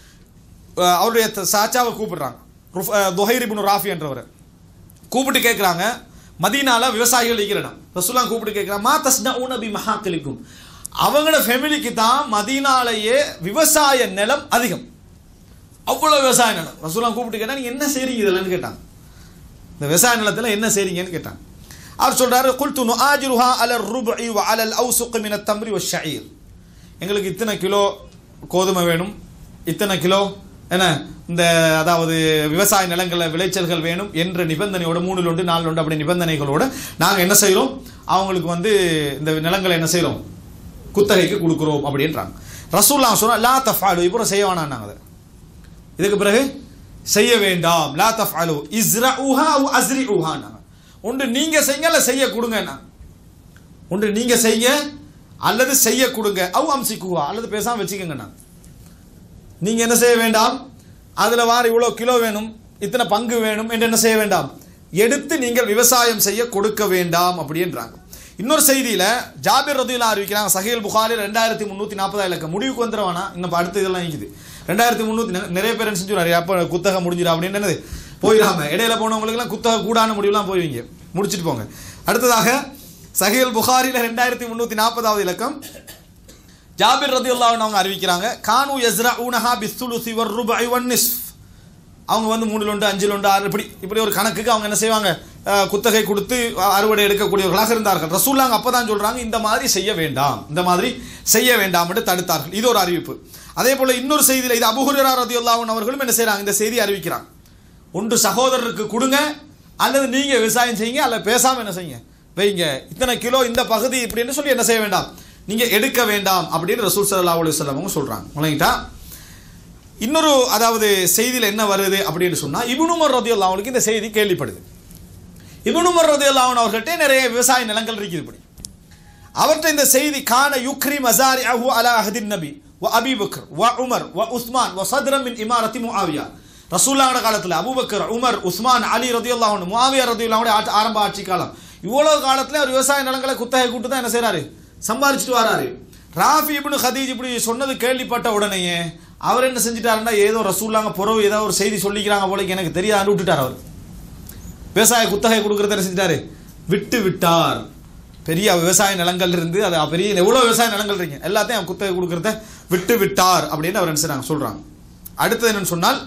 அவருடைய சாச்சாவை கூப்பிடுறாங்க, துஹைர் இப்னு ராஃபி என்றவரை கூப்பிட்டு கேட்குறாங்க, மதீனால விவசாயிகள் இருக்கிற இடம். ரசூலுல்லாஹ் கூப்பிட்டு கேட்குறாங்க, மா தஸ்னஊன பி மஹாக்கிலிக்கும், அவங்களோட ஃபேமிலிக்கு தான் மதீனாலேயே விவசாய நிலம் அதிகம், அவ்வளோ விவசாய நிலம். ரசூலுல்லாஹ் கூப்பிட்டு கேட்டால் நீங்கள் என்ன செய்றீங்க இதெல்லாம் கேட்டாங்க, இந்த விவசாய நிலத்தில் என்ன செய்றீங்கன்னு கேட்டாங்க. அவர் சொல்றாரு, குல்து நுஆஜிருஹா அலர் ருபஇ வ அலல் அவ்ஸுக் மின தம்ரி வ ஷஈர், எங்களுக்கு இத்தனை கிலோ கோதுமை வேணும், இத்தனை கிலோ என்ன இந்த அதாவது விவசாய நிலங்களில் விளைச்சல்கள் வேணும் என்ற நிபந்தனையோட 3 லொண்டு 4 லொண்டு அப்படி நிபந்தனைகளோடு நாங்கள் என்ன செய்கிறோம், அவங்களுக்கு வந்து இந்த நிலங்களை என்ன செய்கிறோம், குத்தகைக்கு கொடுக்குறோம் அப்படின்றாங்க. ரசூலுல்லாஹ் சொன்னா லா தஃஅலு, இப்போ செய்ய வேணாம், நாங்கள் இதுக்கு பிறகு செய்ய வேண்டாம், லா தஃஅலு இஸ்ரஊஹா அவ் அஸ்ரிஊஹா, ஒன்று நீங்க செய்யுங்க அல்ல செய்ய கொடுங்க, ஒன்று நீங்க செய்ய அல்லது செய்ய கொடுங்க, அவ் அம்சிக்குஹா அல்லது பேசாம வச்சுக்கோங்க. நீங்க என்ன செய்ய வேண்டாம், அதுல வார இவ்வளோ கிலோ வேணும், இத்தனை பங்கு வேணும் என்று என்ன செய்ய வேண்டாம், எடுத்து நீங்கள் விவசாயம் செய்ய கொடுக்க வேண்டாம் அப்படின்றாங்க. இன்னொரு செய்தியில ஜாபிர் ரதியல்லாஹு அறிவிக்கிறாங்க, சஹீஹ் புகாரி 2340 இலக்கம், முடிவுக்கு வந்துடுவானா இன்னும் அடுத்த இதெல்லாம் இருக்குது 2300, நிறைய பேர் என்ன செஞ்சு அப்போ குத்தகை முடிஞ்சிடும் அப்படின்னு என்னது போயிடாம, இடையில போனவங்களுக்குலாம் குத்தகை கூடான முடிவுலாம் போய்வீங்க, முடிச்சுட்டு போங்க. அடுத்ததாக சஹீஹ் புகாரில 2340 இலக்கம், ஜாபிர் ரதியல்லாஹு அன்ஹு அவங்க அறிவிக்கிறாங்க, கானு யஸ்ரஊனஹா பிஸ்ஸுலுஸி வர்ருபஇ வன்னிஸ்ஃப், அவங்க வந்து 3 லொண்டு 5 லொண்டு 6 இப்படி ஒரு கணக்குக்கு அவங்க என்ன செய்வாங்க, குத்தகை கொடுத்து அறுவடை எடுக்கக்கூடியவர்களாக இருந்தார்கள். ரசூலுல்லாஹ் அப்பதான் சொல்றாங்க, இந்த மாதிரி செய்ய வேண்டாம், இந்த மாதிரி செய்ய வேண்டாம் என்று தடுத்தார்கள். இது ஒரு அறிவிப்பு. அதே போல இன்னொரு செய்தியில் இது அபூ ஹுரைரா ரலியல்லாஹு அன்ஹு அவர்களும் என்ன செய்றாங்க, இந்த செய்தி அறிவிக்கிறாங்க, ஒன்று சகோதரருக்கு கொடுங்க அல்லது நீங்க விவசாயம் செய்யுங்க, அல்ல பேசாம என்ன செய்யுங்க வைங்க, இத்தனை கிலோ இந்த பகுதி இப்படின்னு சொல்லி என்ன செய்ய வேண்டாம், நீங்க எடுக்க வேண்டாம் அப்படின்னு ரசூல் ஸல்லல்லாஹு அலைஹி வஸல்லம் அவங்க சொல்றாங்க. உலகிட்டா இன்னொரு அதாவது செய்தியில் என்ன வருது அப்படின்னு சொன்னா, இப்னு உமர் ரலியல்லாஹு அன்ஹு இந்த செய்தி கேள்விப்படுது. இப்னு உமர் ரலியல்லாஹு அன்ஹு அவர்கள்ட்ட நிறைய விவசாய நிலங்கள் இருக்குது. இப்படி அவர்கிட்ட இந்த செய்தி, கான யுக்ரி மஸாரிஅஹு அலா அஹ்தின் நபி வ அபீ பக்கர் வ உமர் வ உஸ்மான் வ சத்ரன் மின் இமாரத்தி முஆவியா, ரசூலுல்லாஹ் காலத்தில் அபூபக்கர், உமர், உஸ்மான், அலி ரலியல்லாஹு அன்ஹு, முஆவியா ரலியல்லாஹு அன்ஹு ஆரம்ப ஆட்சி காலம், இவ்வளவு காலத்துல அவர் விவசாய நிலங்களை குத்தகை கூட்டு தான் என்ன செய்றாரு, சம்பாதிச்சுட்டு வராரு. ராஃபி இப்னு ஹதீஜ் இப்படி சொன்னது கேள்விப்பட்ட உடனேயே அவர் என்ன செஞ்சிட்டாருன்னா, ஏதோ ரசூலுல்லாஹ் புறவு ஏதோ ஒரு செய்தி சொல்லிக்கிறாங்க போல எனக்கு தெரியாது விட்டுட்டார். அவர் விவசாய குத்தகை கொடுக்கறத என்ன செஞ்சிட்டாரு, விட்டு விட்டார். பெரிய விவசாய நிலங்கள் இருந்து அது பெரிய எவ்வளோ விவசாய நிலங்கள் இருக்கு எல்லாத்தையும் குத்தகை கொடுக்கறத விட்டு விட்டார் அப்படின்னு அவர் என்ன செய்றாங்க சொல்றாங்க. அடுத்தது என்னன்னு சொன்னால்,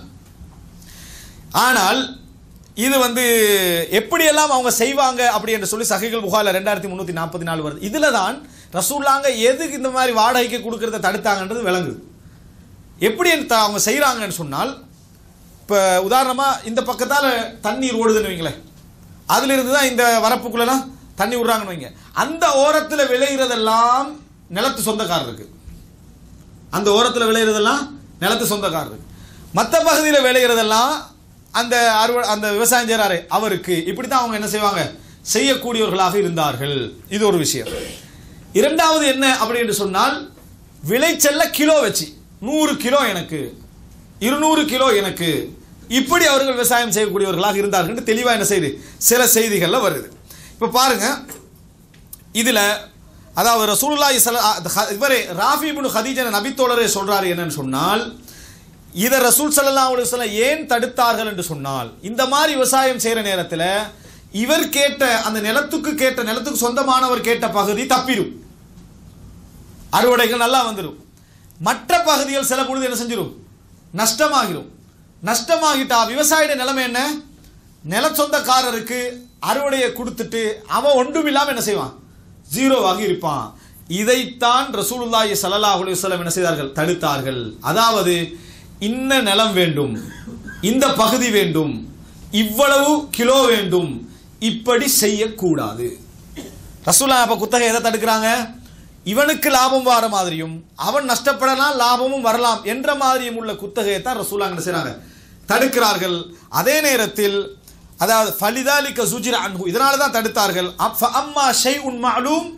ஆனால் இது வந்து எப்படியெல்லாம் அவங்க செய்வாங்க அப்படி என்று சொல்லி சஹீஹுல் புகாரில 2344 வருது. இதுல தான் ரசூலுல்லாஹ் எதுக்கு இந்த மாதிரி வாடகைக்கு கொடுக்கறத தடுத்தாங்கன்றது விளங்குது. எப்படி அவங்க செய்யறாங்கன்னு சொன்னால், இப்போ உதாரணமாக இந்த பக்கத்தால் தண்ணீர் ஓடுதுன்னு வைங்களேன், அதுல இருந்து தான் இந்த வரப்புக்குள்ளெல்லாம் தண்ணி விடுறாங்கன்னு வைங்க, அந்த ஓரத்தில் விளையிறதெல்லாம் நிலத்து சொந்தக்காரருக்கு, அந்த ஓரத்தில் விளையிறதெல்லாம் நிலத்து சொந்தக்காரருக்கு, மற்ற பகுதியில் விளையிறதெல்லாம் அந்த அந்த விவசாயம் செய்கிறாரு அவருக்கு. இப்படி தான் அவங்க என்ன செய்வாங்க, செய்யக்கூடியவர்களாக இருந்தார்கள். இது ஒரு விஷயம். இரண்டாவது என்ன அப்படின்னு சொன்னால், விளைச்சல்ல கிலோ வச்சு 100 கிலோ எனக்கு, 200 கிலோ எனக்கு, இப்படி அவர்கள் விவசாயம் செய்யக்கூடியவர்களாக இருந்தார்கள் தெளிவாக என்ன செய்யுது, சில செய்திகளில் வருது. இப்போ பாருங்க, இதில் அதாவது ரசூலுல்லாஹி இவரே ராஃபி இப்னு ஹதீஜ் நபித்தோழரே சொல்றாரு என்னன்னு சொன்னால், இதை ரசூல் ஸல்லல்லாஹு அலைஹி வஸல்லம் ஏன் தடுத்தார்கள் என்று சொன்னால், இந்த மாதிரி விவசாயம் செய்கிற நேரத்தில் இவர் கேட்ட அந்த நிலத்துக்கு சொந்தமானவர் கேட்ட பகுதி தப்பிடும், அறுவடைகள் நல்லா வந்துடும், மற்ற பகுதிகள் சில பொழுது என்ன செஞ்சிடும், நஷ்டமாகிடும். நஷ்டமாகிட்டா விவசாயிட நிலைமை என்ன, நில சொந்தக்காரருக்கு அறுவடையை கொடுத்துட்டு அவன் ஒன்றும் இல்லாமல் என்ன செய்வான், ஜீரோவாகி இருப்பான். இதைத்தான் ரசூலுல்லாஹி ஸல்லல்லாஹு அலைஹி வஸல்லம் என்ன செய்தார்கள், தடுத்தார்கள். அதாவது இன்ன நிலம் வேண்டும், இந்த பகுதி வேண்டும், இவ்வளவு கிலோ வேண்டும், இப்படி செய்யக்கூடாது. ரசூலுல்லாஹ் அப்ப குத்தகை எதை தடுக்கிறாங்க, இவனுக்கு லாபம் வர மாதிரியும் அவன் நஷ்டப்படலாம் லாபமும் வரலாம் என்ற மாதிரியும் உள்ள குத்தகையை தான் ரசூலுல்லாஹ் என்ன செய்றாங்க, தடுக்கிறார்கள். அதே நேரத்தில் அதாவது ஃபலிதாலிக சுஜிர அன்ஹு, இதனால தான் தடுத்தார்கள். அம்மா ஷைஉன் மஅலூம்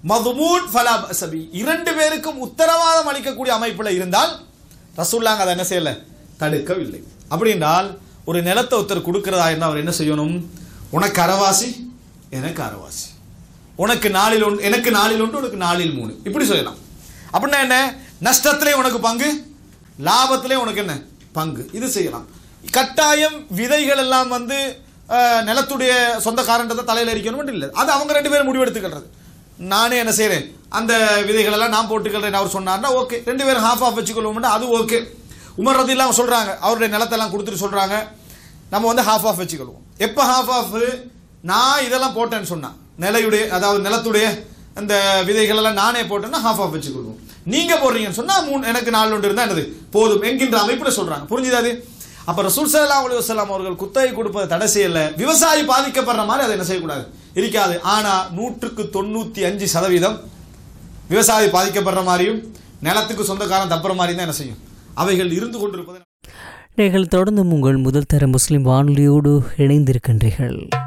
மதுமூன் ஃபலா பஸபி, 2 பேருக்கும் உத்தரவாதம் அளிக்கக்கூடிய அமைப்புல இருந்தால் ரசூலுல்லாஹ் அதை என்ன செய்யல, தடுக்கவில்லை. அப்படி என்றால் ஒரு நிலத்தை ஒருத்தர் கொடுக்கிறதா இருந்தால் அவர் என்ன செய்யணும், உனக்கு அரைவாசி எனக்கு அரைவாசி, உனக்கு 4 எனக்கு 4 உனக்கு 4 3 இப்படி சொல்லலாம். அப்படின்னா என்ன, நஷ்டத்திலே உனக்கு பங்கு, லாபத்திலே உனக்கு என்ன பங்கு, இது செய்யலாம். கட்டாயம் விதைகள் எல்லாம் வந்து நிலத்துடைய சொந்தக்காரன்றதை தலையில் எரிக்கணும் இல்லை, அது அவங்க 2 பேரும் முடிவெடுத்துக்கிறது. நானே என்ன செய்கிறேன், அந்த விதைகள் எல்லாம் நான் போட்டுக்கிறேன் அவர் சொன்னார்னா ஓகே, 2 பேரும் ஹாஃப் ஆஃப் வச்சுக்கொள்வோம்னா அது ஓகே. உமர் ரலியல்லாஹு சொல்கிறாங்க, அவருடைய நிலத்தெல்லாம் கொடுத்துட்டு சொல்கிறாங்க நம்ம வந்து ஹாஃப் ஆஃப் வச்சுக்கொள்வோம். எப்போ ஹாஃப் ஆஃப், நான் இதெல்லாம் போட்டேன்னு சொன்னான், நிலையுடைய அதாவது நிலத்துடைய அந்த விதைகள் எல்லாம் நானே போட்டேன்னா ஹாஃப் ஆஃப் வச்சுக்கொள்வோம். நீங்கள் போடுறீங்கன்னு சொன்னால் எனக்கு 4 இருந்தால் என்னது போதும் என்கின்ற அமைப்பில் சொல்கிறாங்க. புரிஞ்சுதாது? அப்போ ரசூல் ஸல்லல்லாஹு அலைஹி வஸல்லம் அவர்கள் குத்தகை கொடுப்பதை தடை செய்யலை. விவசாயி பாதிக்கப்படுற மாதிரி அதை என்ன செய்யக்கூடாது, இருக்காது. ஆனால் 195% விவசாயி பாதிக்கப்படுற மாதிரியும் நிலத்துக்கு சொந்தக்காரன் தப்புற மாதிரி தான் என்ன செய்யும், அவைகள் இருந்து கொண்டிருப்பது. நீங்கள் தொடர்ந்து உங்கள் முதல் தர முஸ்லிம் வானொலியோடு இணைந்திருக்கின்றீர்கள்.